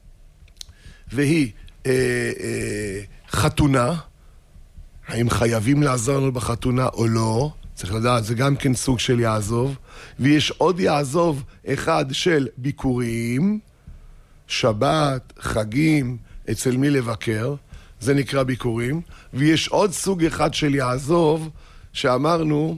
Speaker 3: והיא אה, אה, חתונה. האם חייבים לעזור לנו בחתונה או לא? צריך לדעת, זה גם כן סוג של יעזוב. ויש עוד יעזוב אחד של ביקורים, שבת, חגים, אצל מי לבקר, זה נקרא ביקורים. ויש עוד סוג אחד של יעזוב, שאמרנו,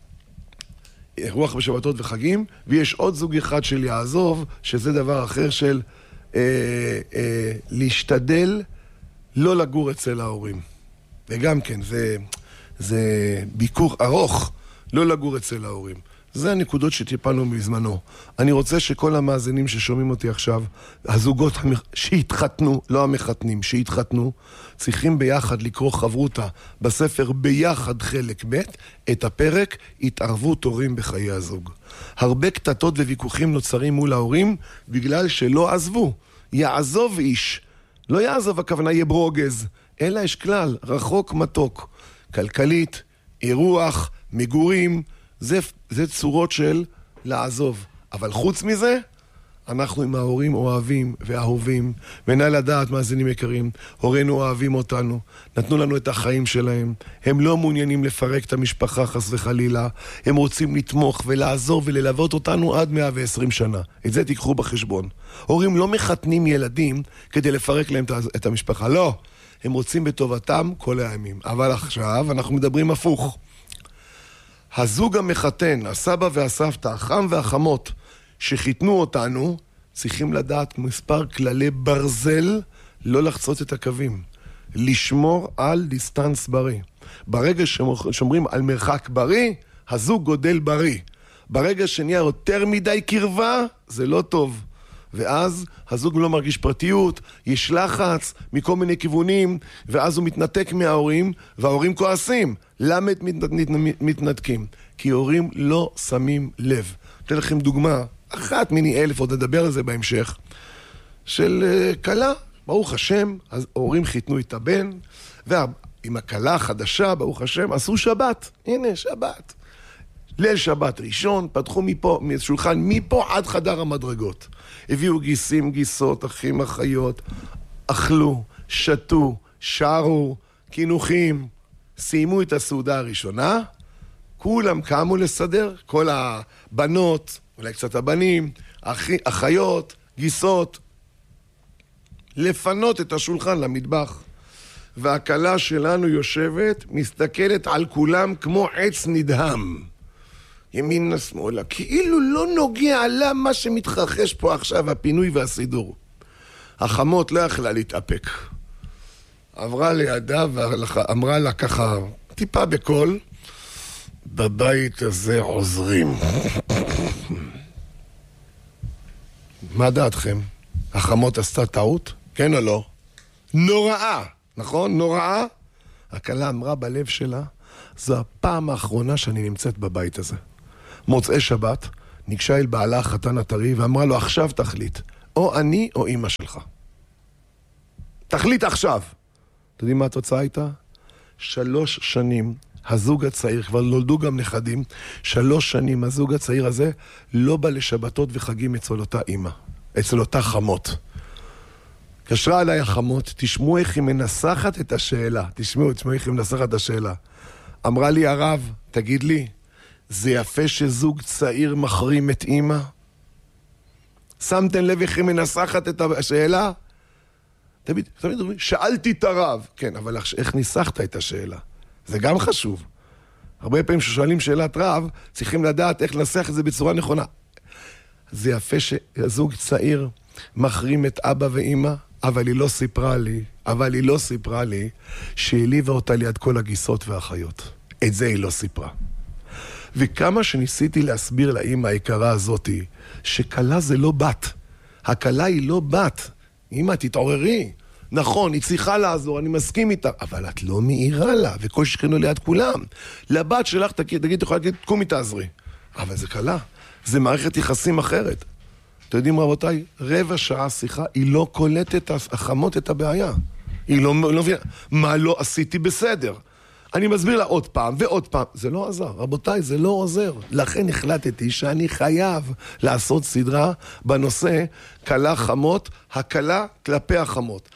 Speaker 3: רוח בשבתות וחגים, ויש עוד זוג אחד של יעזוב, שזה דבר אחר של אה, אה, להשתדל לא לגור אצל ההורים. וגם כן, זה, זה ביקור ארוך, לא לגור אצל ההורים. זה הנקודות שטיפלנו בזמנו. אני רוצה שכל המאזינים ששומעים אותי עכשיו, הזוגות שהתחתנו, לא המחתנים, שהתחתנו, צריכים ביחד לקרוא חברותה בספר ביחד חלק ב' את הפרק התערבות הורים בחיי הזוג. הרבה קטטות וויכוחים נוצרים מול ההורים בגלל שלא עזבו. יעזוב איש. לא יעזוב, הכוונה יהיה ברוגז, אלא יש כלל, רחוק מתוק. כלכלית, אירוח, מגורים, זה, זה צורות של לעזוב. אבל חוץ מזה, אנחנו עם ההורים אוהבים ואהובים, ונע לדעת מאזינים יקרים, הורינו אוהבים אותנו, נתנו לנו את החיים שלהם, הם לא מעוניינים לפרק את המשפחה חס וחלילה, הם רוצים לתמוך ולעזור וללוות אותנו עד מאה ועשרים שנה. את זה תיקחו בחשבון. הורים לא מחתנים ילדים כדי לפרק להם את המשפחה, לא. הם רוצים בטובתם כל הימים. אבל עכשיו אנחנו מדברים הפוך. הזוג המחתן, הסבא והסבתא, החם והחמות, שחיתנו אותנו, צריכים לדעת מספר כללי ברזל, לא לחצות את הקווים. לשמור על דיסטנס בריא. ברגע ששומרים על מרחק בריא, הזוג גודל בריא. ברגע שנהיה יותר מדי קרבה, זה לא טוב. ואז הזוג לא מרגיש פרטיות, יש לחץ מכל מיני כיוונים, ואז הוא מתנתק מההורים, וההורים כועסים. למה מתנתקים? כי ההורים לא שמים לב. אתן לכם דוגמה, אחת מיני אלף, עוד נדבר על זה בהמשך, של uh, קלה, ברוך השם, אז ההורים חיתנו את הבן, ועם הקלה החדשה, ברוך השם, עשו שבת. הנה, שבת. ליל שבת ראשון, פתחו מפה, משולחן, מפה עד חדר המדרגות. הביאו גיסים, גיסות, אחים, אחיות, אכלו, שתו, שרו, כינוכים, סיימו את הסעודה הראשונה, כולם קמו לסדר, כל הבנות, אולי קצת הבנים, אחי, אחיות, גיסות, לפנות את השולחן למטבח. והקלה שלנו יושבת, מסתכלת על כולם כמו עץ נדהם. ימין לשמאלה, כאילו לא נוגע לה מה שמתרחש פה עכשיו, הפינוי והסידור. החמות לא יכלה להתאפק. עברה לידה ואמרה לה ככה, טיפה בקול, בבית הזה עוזרים. מה דעתכם? החמות עשתה טעות, כן או לא? נוראה, נכון? נוראה. הכלה אמרה בלב שלה, זו הפעם האחרונה שאני נמצאת בבית הזה. מוצאי שבת, ניגשה אל בעלה החתן הטרי ואמרה לו, עכשיו תחליט, או אני או אמא שלך. תחליט עכשיו. אתה יודעים מה התוצאה הייתה? שלוש שנים, הזוג הצעיר, כבר נולדו גם נכדים, שלוש שנים הזוג הצעיר הזה לא בא לשבתות וחגים אצל אותה אמא, אצל אותה חמות. קשרה עליי החמות, תשמעו איך היא מנסחת את השאלה, תשמעו, תשמעו איך היא מנסחת את השאלה. אמרה לי הרב, תגיד לי, זה יפה שזוג צעיר מחרים את אמא? שמתם לב איך היא מנסחת את השאלה? תמיד, תמיד אומרים, שאלתי את הרב. כן, אבל איך ניסחת את השאלה? זה גם חשוב. הרבה פעמים ששואלים שאלת רב, צריכים לדעת איך לנסח את זה בצורה נכונה. זה יפה שזוג צעיר מחרים את אבא ואמא, אבל היא לא סיפרה לי, אבל היא לא סיפרה לי שהיא הליבה אותה ליד כל הגיסות והאחיות. את זה היא לא סיפרה. וכמה שניסיתי להסביר לאמא היקרה הזאתי, שקלה זה לא בת. הקלה היא לא בת. אמא, תתעוררי. נכון, היא צריכה לעזור, אני מסכים איתה, אבל את לא מאירה לה, וכל שכנו ליד כולם. לבת שלך, תגיד, תגיד, תוכל להגיד, תקומי תעזרי. אבל זה קלה. זה מערכת יחסים אחרת. אתם יודעים רבותיי, רבע שעה שיחה, היא לא קולטת החמות את הבעיה. היא לא מבינה, מה לא עשיתי בסדר? אני מסביר לה עוד פעם ועוד פעם. זה לא עזר, רבותיי, זה לא עוזר. לכן החלטתי שאני חייב לעשות סדרה בנושא קלה חמות, הקלה כלפי החמות,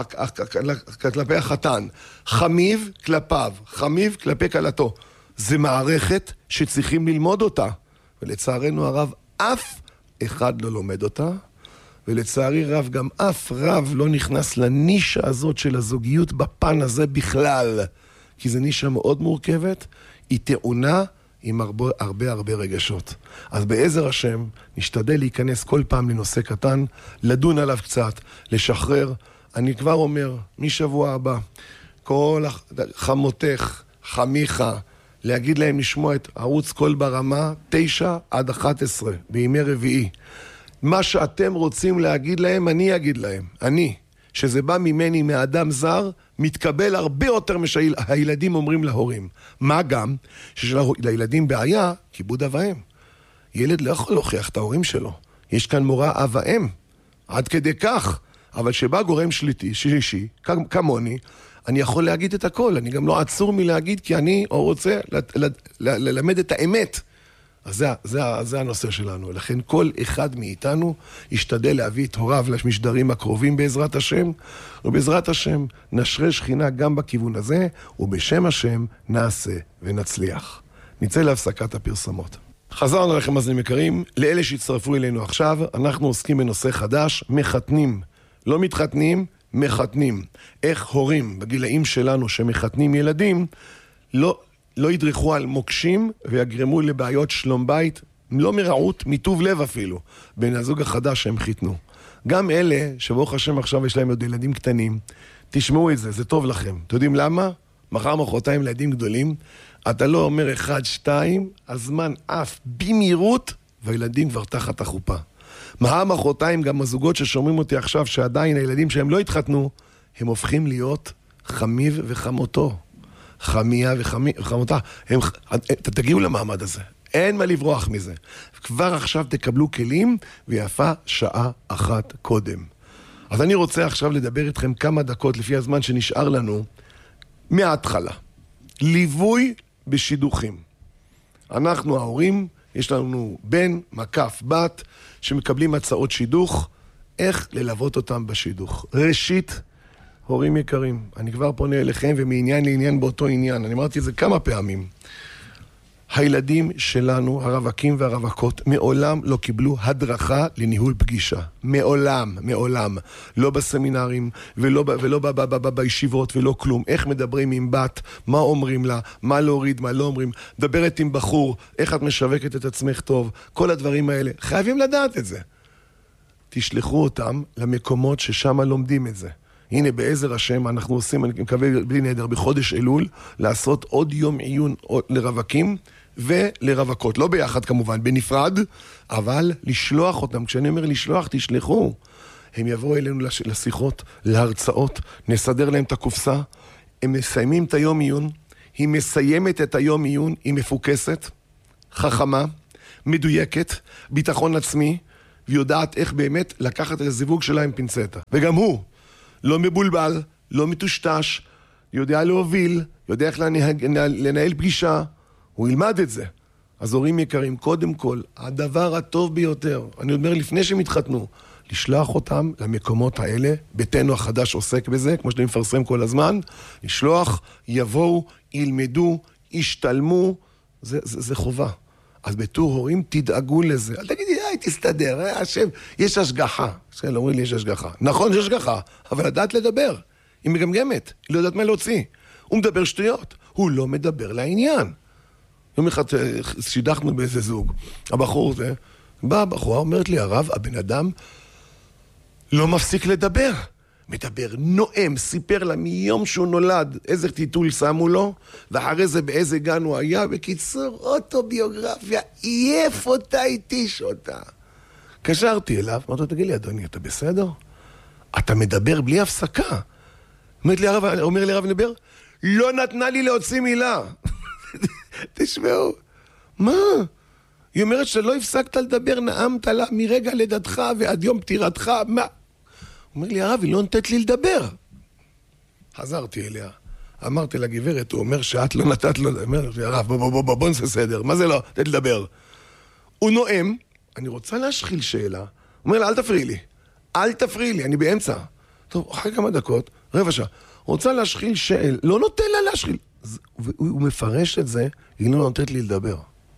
Speaker 3: כלפי החתן, חמיב כלפיו, חמיב כלפי קלתו. זה מערכת שצריכים ללמוד אותה, ולצערנו הרב אף אחד לא לומד אותה, ולצערי רב גם אף רב לא נכנס לנישה הזאת של הזוגיות בפן הזה בכלל, כי זו נישה מאוד מורכבת, היא טעונה עם הרבה הרבה הרבה רגשות. אז בעזר השם נשתדל להיכנס כל פעם לנושא קטן, לדון עליו קצת, לשחרר. אני כבר אומר, משבוע הבא, כל חמותך, חמיך, להגיד להם לשמוע את ערוץ קול ברמה, תשע עד אחת עשרה, בימי רביעי. מה שאתם רוצים להגיד להם, אני אגיד להם. אני, שזה בא ממני, מאדם זר, מתקבל הרבה יותר משהילדים אומרים להורים. מה גם? שלילדים בעיה, כיבוד אב ואם. ילד לא יכול להוכיח את ההורים שלו. יש כאן מורה אב ואם. עד כדי כך. אבל שבא גורם שליטי, שלישי, כמוני, אני יכול להגיד את הכל. אני גם לא עצור מלהגיד, כי אני רוצה ללמד את האמת. אז זה, זה, זה הנושא שלנו. לכן כל אחד מאיתנו ישתדל להביא את הוריו למשדרים הקרובים בעזרת השם, ובעזרת השם נשרה שכינה גם בכיוון הזה, ובשם השם נעשה ונצליח. נצא להפסקת הפרסמות. חזרנו לכם מאזינים יקרים, לאלה שהצטרפו אלינו עכשיו, אנחנו עוסקים בנושא חדש, מחתנים. לא מתחתנים, מחתנים. איך הורים בגילאים שלנו שמחתנים ילדים, לא... לא ידרכו על מוקשים ויגרמו לבעיות שלום בית, לא מרעות, מטוב לב אפילו, בין הזוג החדש שהם חיתנו. גם אלה שברוך השם עכשיו יש להם עוד ילדים קטנים, תשמעו את זה, זה טוב לכם. אתם יודעים למה? מחר מחרתיים לילדים גדולים, אתה לא אומר אחד, שתיים, הזמן אף במהירות, והילדים כבר תחת החופה. מחר מחרתיים גם הזוגות ששומעים אותי עכשיו, שעדיין הילדים שהם לא התחתנו, הם הופכים להיות חמיב וחמותו. חמיה וחמותה, הם, תגיעו למעמד הזה, אין מה לברוח מזה. כבר עכשיו תקבלו כלים, ויפה שעה אחת קודם. אז אני רוצה עכשיו לדבר איתכם כמה דקות לפי הזמן שנשאר לנו, מההתחלה. ליווי בשידוכים. אנחנו ההורים, יש לנו בן, מקף, בת, שמקבלים הצעות שידוך, איך ללוות אותם בשידוך. ראשית, הורים יקרים, אני כבר פונה אליכם ומעניין לעניין באותו עניין. אני אמרתי את זה כמה פעמים. הילדים שלנו, הרווקים והרווקות, מעולם לא קיבלו הדרכה לניהול פגישה. מעולם, מעולם. לא בסמינרים ולא, ולא ב, ב, ב, ב, בישיבות ולא כלום. איך מדברים עם בת, מה אומרים לה, מה להוריד, מה לא אומרים. דברת עם בחור, איך את משווקת את עצמך טוב. כל הדברים האלה. חייבים לדעת את זה. תשלחו אותם למקומות ששם לומדים את זה. הנה בעזר השם אנחנו עושים, אני מקווה בלי נדר, בחודש אלול, לעשות עוד יום עיון לרווקים ולרווקות. לא ביחד כמובן, בנפרד, אבל לשלוח אותם. כשאני אומר לשלוח, תשלחו. הם יבואו אלינו לשיחות, להרצאות, נסדר להם את הקופסה, הם מסיימים את היום עיון, היא מסיימת את היום עיון, היא מפוקסת, חכמה, מדויקת, ביטחון עצמי, ויודעת איך באמת לקחת את הזיווג שלה עם פינצטה. וגם הוא לא מבולבל, לא מטושטש, יודע להוביל, יודע איך לנהג, לנהל פגישה, הוא ילמד את זה. אז הורים יקרים, קודם כל, הדבר הטוב ביותר, אני אומר לפני שהם התחתנו, לשלוח אותם למקומות האלה, ביתנו החדש עוסק בזה, כמו שאני מפרסם כל הזמן, לשלוח, יבואו, ילמדו, ישתלמו, זה, זה, זה חובה. אז בתור הורים תדאגו לזה. אל תגידי, היי, תסתדר, אה, השם, יש השגחה. שאלה, אומרים לי, יש השגחה. נכון, יש השגחה, אבל לדעת לדבר. היא מגמגמת, היא לא יודעת מה להוציא. הוא מדבר שטויות, הוא לא מדבר לעניין. יום אחד שידחנו באיזה זוג, הבחור זה, באה הבחורה, אומרת לי, הרב, הבן אדם לא מפסיק לדבר. מדבר, נואם, סיפר לה מיום שהוא נולד, איזה טיטול שמו לו, ואחרי זה באיזה גן הוא היה, בקיצור, אוטוביוגרפיה, עייף אותה, התיש אותה. קשרתי אליו, אמרתי לו, תגיד לי, אדוני, אתה בסדר? אתה מדבר בלי הפסקה. אומר לי הרב, אומר לי הרב נבר, לא נתנה לי להוציא מילה. תשמעו, מה? היא אומרת שלא הפסקת לדבר, נעמת לה מרגע לידתך ועד יום פטירתך, מה? אומר לי, הרב, היא לא נתת לי לדבר. חזרתי אליה, אמרתי לגברת, הוא אומר שאת לא נתת לו, אומר לי, הרב, בוא, בוא, בוא, בוא, בוא נעשה סדר, מה זה לא? נתת לדבר. הוא נואם, אני רוצה להשחיל שאלה, הוא אומר לה, אל תפריעי לי, אל תפריעי לי, אני באמצע. טוב, אחרי כמה דקות, רבע שעה, רוצה להשחיל שאל, לא נותן לה להשחיל. הוא מפרש את זה, היא לא נותנת לי לדבר.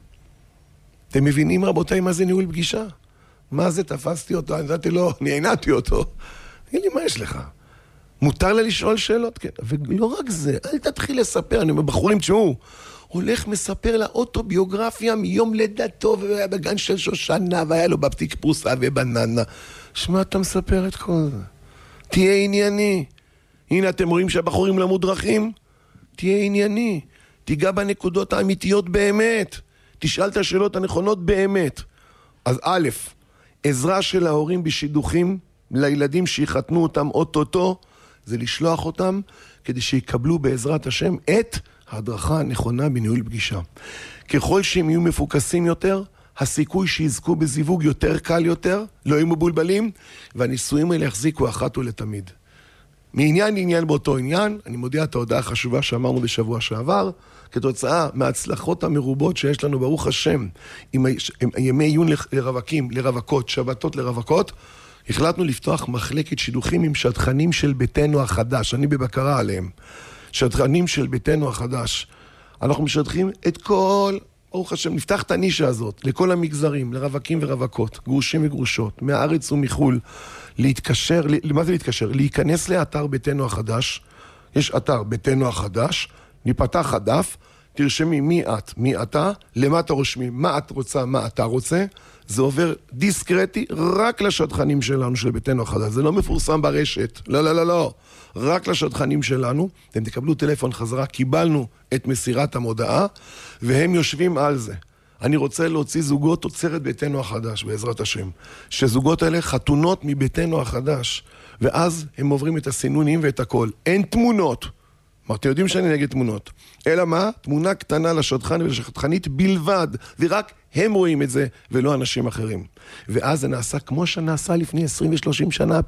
Speaker 3: אתם מבינים, רבותיי, מה זה ניהול פגישה? מה זה, תפסתי אותו, אני נתתי לו, נענתי אותו. תגיד לי, מה יש לך? מותר לה לשאול שאלות? כן. ולא רק זה, אל תתחיל לספר, אני אומר, בחורים, תשמעו, הולך מספר לה אוטוביוגרפיה מיום לידתו, והיה בגן של שושנה, והיה לו בפתיק פרוסה ובננה. שמה אתה מספר את כל זה? תהיה ענייני. הנה, אתם רואים שהבחורים לא מודרכים? תהיה ענייני. תיגע בנקודות האמיתיות באמת. תשאל את השאלות הנכונות באמת. אז א', עזרה של ההורים בשידוכים לילדים שיחתנו אותם אוטוטו, זה לשלוח אותם כדי שיקבלו בעזרת השם את ההדרכה הנכונה בניהול פגישה. ככל שהם יהיו מפוקסים יותר, הסיכוי שיזכו בזיווג יותר קל יותר, לא יהיו מבולבלים, והניסויים האלה יחזיקו אחת ולתמיד. מעניין לעניין באותו עניין, אני מודיע את ההודעה החשובה שאמרנו בשבוע שעבר, כתוצאה מההצלחות המרובות שיש לנו ברוך השם, עם ימי עיון לרווקים, לרווקות, שבתות לרווקות, החלטנו לפתוח מחלקת שידוכים עם שדכנים של ביתנו החדש, אני בבקרה עליהם, שדכנים של ביתנו החדש. אנחנו משדכים את כל, ברוך השם, נפתח את הנישה הזאת, לכל המגזרים, לרווקים ורווקות, גרושים וגרושות, מהארץ ומחול, להתקשר, למה זה להתקשר? להיכנס לאתר ביתנו החדש, יש אתר ביתנו החדש, ניפתח הדף, תרשמי מי את, מי אתה, למה אתה רושמים, מה את רוצה, מה אתה רוצה, זה עובר דיסקרטי רק לשדכנים שלנו של ביתנו החדש, זה לא מפורסם ברשת, לא, לא, לא, לא, רק לשדכנים שלנו, אתם תקבלו טלפון חזרה, קיבלנו את מסירת המודעה, והם יושבים על זה. אני רוצה להוציא זוגות תוצרת ביתנו החדש, בעזרת השם, שזוגות האלה חתונות מביתנו החדש, ואז הם עוברים את הסינונים ואת הכל. אין תמונות. אתם יודעים שאני נגד תמונות. אלא מה? תמונה קטנה לשדכן ולשדכנית בלבד, ורק הם רואים את זה, ולא אנשים אחרים. ואז זה נעשה כמו שנעשה לפני עשרים ושלושים שנה,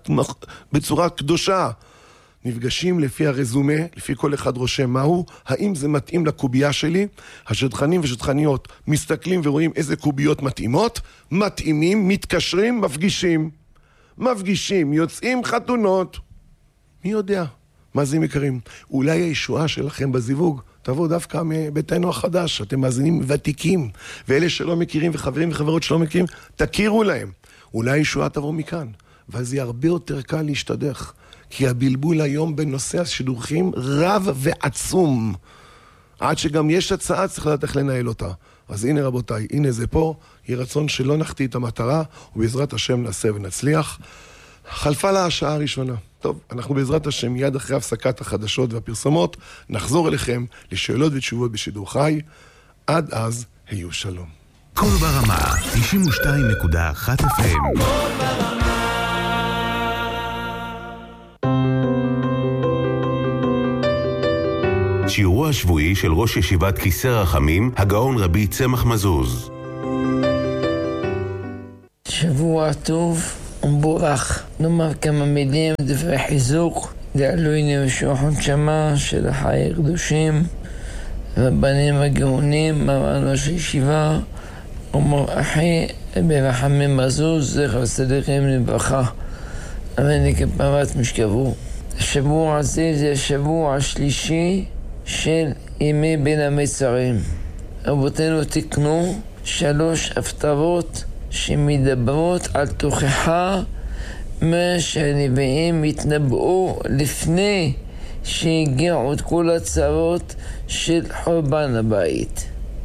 Speaker 3: בצורה קדושה. נפגשים לפי הרזומה, לפי כל אחד רושם מהו, האם זה מתאים לקובייה שלי, השדכנים ושדכניות מסתכלים ורואים איזה קוביות מתאימות, מתאימים, מתקשרים, מפגישים. מפגישים, יוצאים חתונות. מי יודע? מה זה יקרים? אולי הישועה שלכם בזיווג תבוא דווקא מביתנו החדש, אתם מאזינים ותיקים, ואלה שלא מכירים וחברים וחברות שלא מכירים, תכירו להם. אולי הישועה תבוא מכאן, ואז יהיה הרבה יותר קל להשתדך. כי הבלבול היום בנושא השידוכים רב ועצום. עד שגם יש הצעה, צריך לדעת איך לנהל אותה. אז הנה רבותיי, הנה זה פה, יהיה רצון שלא נחטיא את המטרה, ובעזרת השם נעשה ונצליח. חלפה לה השעה הראשונה. טוב, אנחנו בעזרת השם מיד אחרי הפסקת החדשות והפרסומות, נחזור אליכם לשאלות ותשובות בשידור חי. עד אז, היו שלום.
Speaker 2: כל ברמה, תשעים ושתיים נקודה אחת אף אם.
Speaker 4: כל ברמה
Speaker 2: שיעורו השבועי של ראש ישיבת כיסא רחמים, הגאון רבי צמח מזוז.
Speaker 4: שבוע טוב ומבורך. נאמר כמה מילים דברי חיזוק לעילוי נשמות הנשמה של החיים הקדושים והבנים הגאונים, מרן ראש הישיבה ומר אחי רבי רחמים מזוז, זכר צדיקים לברכה, אמן לכפרת משכבו. השבוע הזה זה השבוע השלישי של ימי בין המצרים. אבותינו תקנו שלוש הפטרות שמדברות על תוכחה מה שהנביאים התנבאו לפני שהגיעו את כל הצרות של חורבן הבית.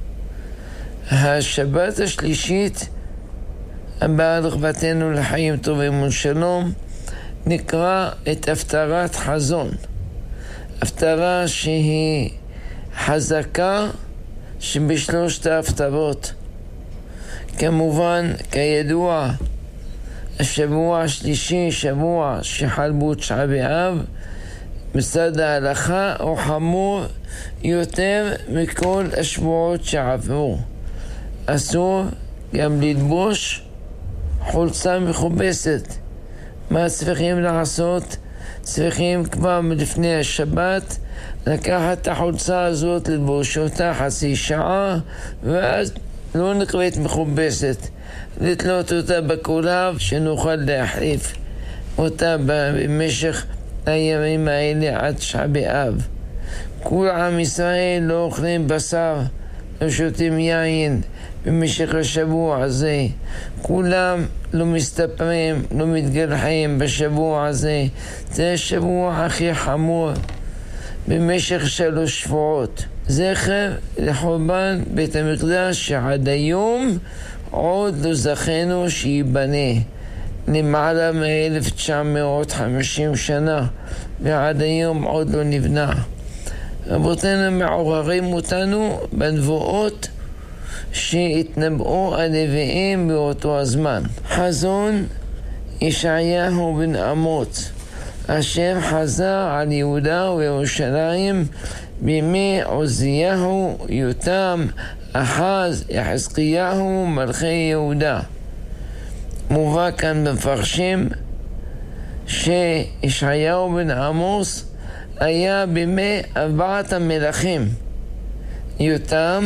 Speaker 4: השבת השלישית הבאה לכבתנו לחיים טובים ושלום נקרא את הפטרת חזון. הפטרה שהיא חזקה שבשלושת ההפטרות. כמובן, כידוע, השבוע השלישי, שבוע שחל בו תשעה באב, מצד ההלכה הוא חמור יותר מכל השבועות שעברו. אסור גם ללבוש חולצה מכובסת. מה צריכים לעשות? צריכים כבר מלפני השבת לקחת את החולצה הזאת, ללבוש אותה חצי שעה, ואז לא נקראת מכובסת, לתלות אותה בקולב שנוכל להחליף אותה במשך הימים האלה עד תשעה באב. כל עם ישראל לא אוכלים בשר, לא שותים יין במשך השבוע הזה. כולם לא מסתפרים, לא מתגלחים בשבוע הזה. זה השבוע הכי חמור במשך שלוש שבועות. זכר לחורבן בית המקדש שעד היום עוד לא זכינו שיבנה. למעלה מ-אלף תשע מאות וחמישים שנה ועד היום עוד לא נבנה. רבותינו מעוררים אותנו בנבואות שהתנבאו הנביאים באותו הזמן. חזון ישעיהו בן אמוץ, אשר חזר על יהודה וירושלים בימי עוזיהו, יותם, אחז, יחזקיהו, מלכי יהודה. מובא כאן במפרשים שישעיהו בן אמוץ היה בימי ארבעת המלכים, יותם,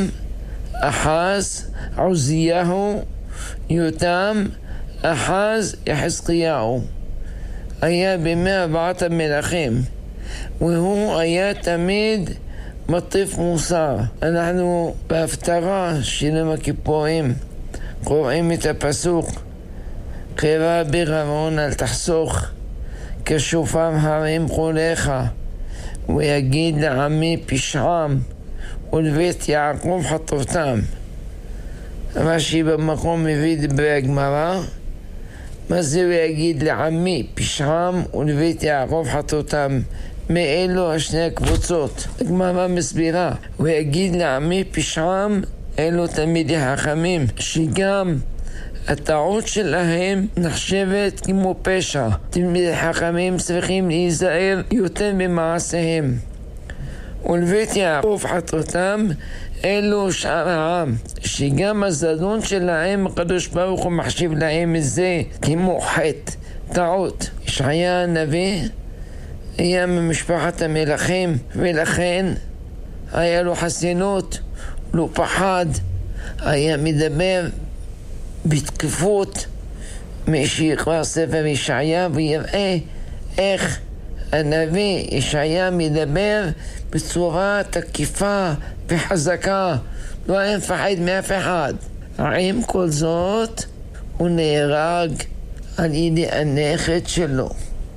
Speaker 4: אחז, עוזיהו, יותם, אחז, יחזקיהו. היה בימי ארבעת המלכים, והוא היה תמיד מטיף מוסר. אנחנו בהפטרה של יום הכיפורים קוראים את הפסוק קרא ברמון אל תחסוך, כשופר הרים קולך, ויגיד לעמי פשעם ולבית יעקב חטאותם. רש"י במקום מביא דברי הגמרא, מה זה הוא יגיד לעמי פשעם ולבית יעקב חטאותם? מאלו השני הקבוצות. הגמרא מסבירה, הוא יגיד לעמי פשעם, אלו תלמידי חכמים, שגם הטעות שלהם נחשבת כמו פשע. תלמידי חכמים צריכים להיזהר יותר במעשיהם. ולבית יעקב חטאותם, אלו שאר העם, שגם הזדון שלהם הקדוש ברוך הוא מחשיב להם את זה כמו חטא, טעות. ישעיה הנביא היה ממשפחת המלכים, ולכן היה לו חסינות, לא פחד, היה מדבר בתקפות. מי שיקרא ספר ישעיה ויראה איך הנביא ישעיה מדבר בצורה תקיפה וחזקה, לא היה מפחד מאף אחד. עם כל זאת הוא נהרג על ידי הנכד שלו,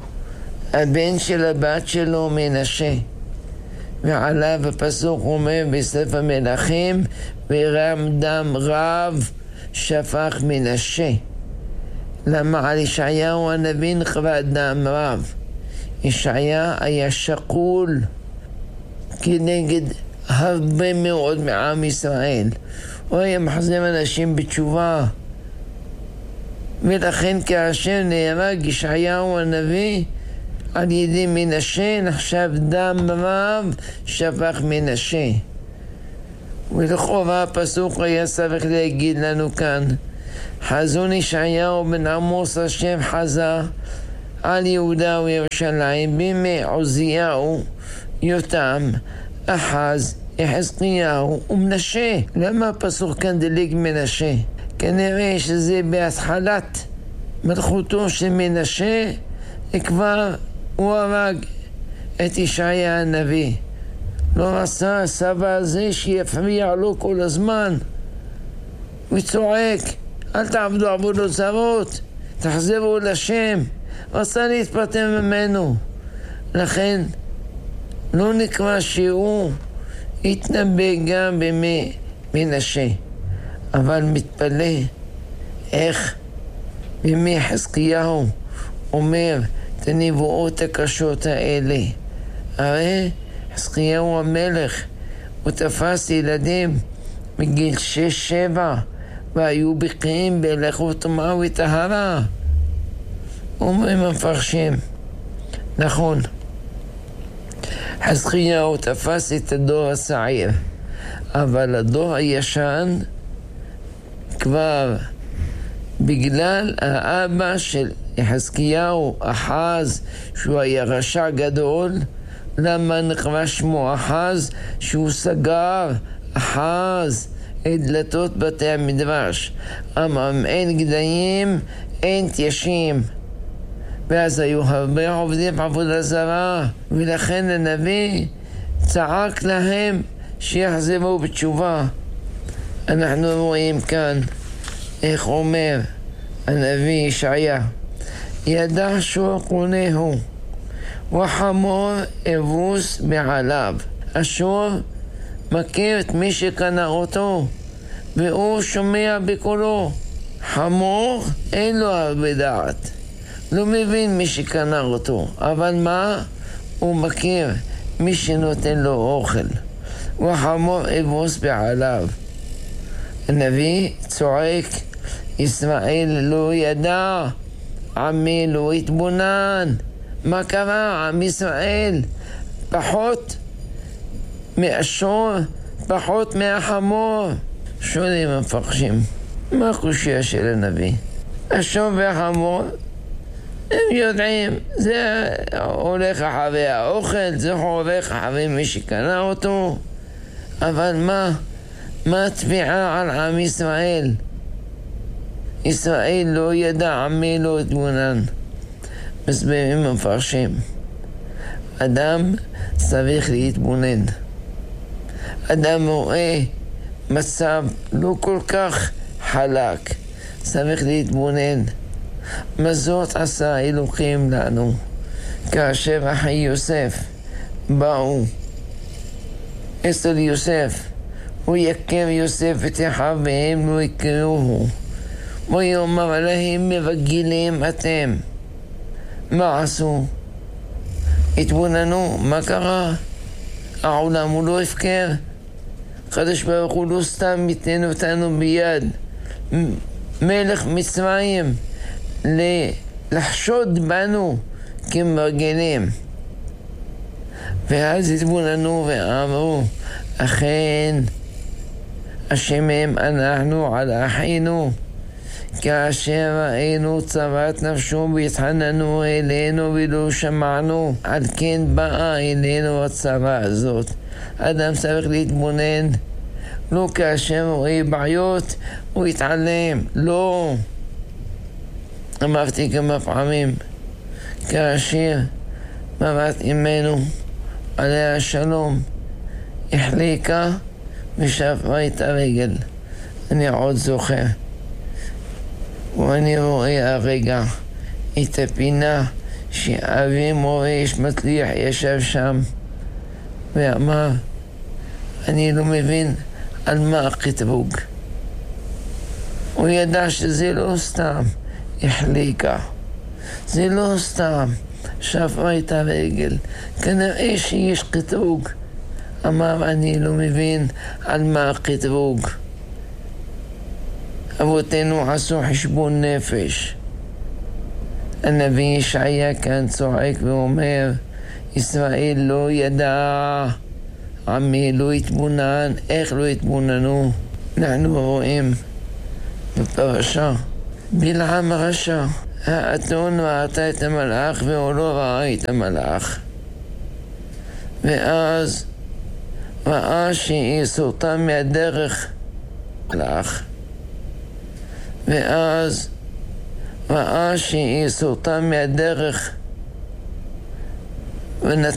Speaker 4: הבן של הבת שלו מנשה, ועליו הפסוק אומר בספר מלכים, ורם דם רב שפך מנשה. למה על ישעיהו הנביא נכווה דם רב? ישעיה היה שקול כנגד הרבה מאוד מעם ישראל, הוא היה מחזיר אנשים בתשובה, ולכן כאשר נהרג ישעיהו הנביא על ידי מנשה נחשב דם רב שפך מנשה. ולכאורה הפסוק היה צריך להגיד לנו כאן, חזון ישעיהו בן עמוס השם חזה על יהודה וירושלים בימי עוזיהו, יותם, אחז, יחזקיהו ומנשה. למה הפסוק כאן דילג מנשה? כנראה שזה בהתחלת מלכותו של מנשה, כבר הוא הרג את ישעיה הנביא. לא רצה הסבא הזה שיפריע לו כל הזמן. הוא צועק, אל תעבדו עבודות זרות, תחזרו לשם. רצה להתפטר ממנו. לכן לא נקרא שהוא התנבא גם בימי מנשה. אבל מתפלא איך בימי חזקיהו אומר את הנבואות הקשות האלה. הרי חזקיהו המלך הוא תפס ילדים מגיל שש שבע והיו בקיאים בהלכות טומאה וטהרה. אומרים המפרשים, נכון, חזקיהו תפס את הדור הצעיר, אבל הדור הישן כבר בגלל האבא של חזקיהו, אחז, שהוא היה רשע גדול. למה נקרא שמו אחז? שהוא סגר, אחז, את דלתות בתי המדרש. אמר, אין גדיים, אין תיישים. ואז היו הרבה עובדים עבודה זרה, ולכן הנביא צעק להם שיחזרו בתשובה. אנחנו רואים כאן איך אומר הנביא ישעיה, ידע שור קונהו וחמור אבוס בעליו. השור מכיר את מי שקנה אותו והוא שומע בקולו. חמור אין לו הרבה דעת, לא מבין מי שקנה אותו, אבל מה? הוא מכיר מי שנותן לו אוכל. וחמור אבוס בעליו. הנביא צועק, ישראל לא ידע, עמי לא התבונן. מה קרה? עם ישראל פחות מהשור, פחות מהחמור. שואלים המפרשים, מה הקושיה של הנביא? השור והחמור, הם יודעים, זה הולך אחרי האוכל, זה הולך אחרי מי שקנה אותו. אבל מה? מה התביעה על עם ישראל? ישראל לא ידע, עמי לא התבונן. מסבירים המפרשים, אדם צריך להתבונן. אדם רואה מצב לא כל כך חלק, צריך להתבונן. מה זאת עשה אלוקים לנו? כאשר אחי יוסף באו אצל יוסף, הוא יכר יוסף את אחיו והם לא יכרוהו. הוא יאמר להם, מבגילים אתם. מה עשו? התבוננו, מה קרה? העולם הוא לא הפקר. הקדוש ברוך הוא לא סתם ייתן אותנו ביד מלך מצרים לחשוד בנו כמרגלים. ואז התבוננו ואמרו, אכן אשם הם אנחנו על אחינו, כאשר ראינו צרת נפשו והתחננו אלינו ולא שמענו, על כן באה אלינו הצרה הזאת. אדם צריך להתבונן, לא כאשר הוא רואה בעיות הוא יתעלם, לא. אמרתי כמה פעמים, כאשר מרת אמנו עליה השלום החליקה ושברה את הרגל, אני עוד זוכר, ואני רואה הרגע את הפינה שאבי מורש מצליח ישב שם ואמר, אני לא מבין על מה הקטרוג. הוא ידע שזה לא סתם החליקה, זה לא סתם שברה את הרגל, כנראה שיש קטרוג. אמר, אני לא מבין על מה הקטרוג. אבותינו עשו חשבון נפש, הנביא ישעיה כאן צועק ואומר, ישראל לא ידע, עמי לא התבונן. איך לא התבוננו? אנחנו רואים בפרשה, בלעם הרשע, האתון ראתה את המלאך והוא לא ראה את המלאך, ואז ראה שהיא סוטה מהדרך מלאך, ואז ראה שהיא סוטה מהדרך ונתן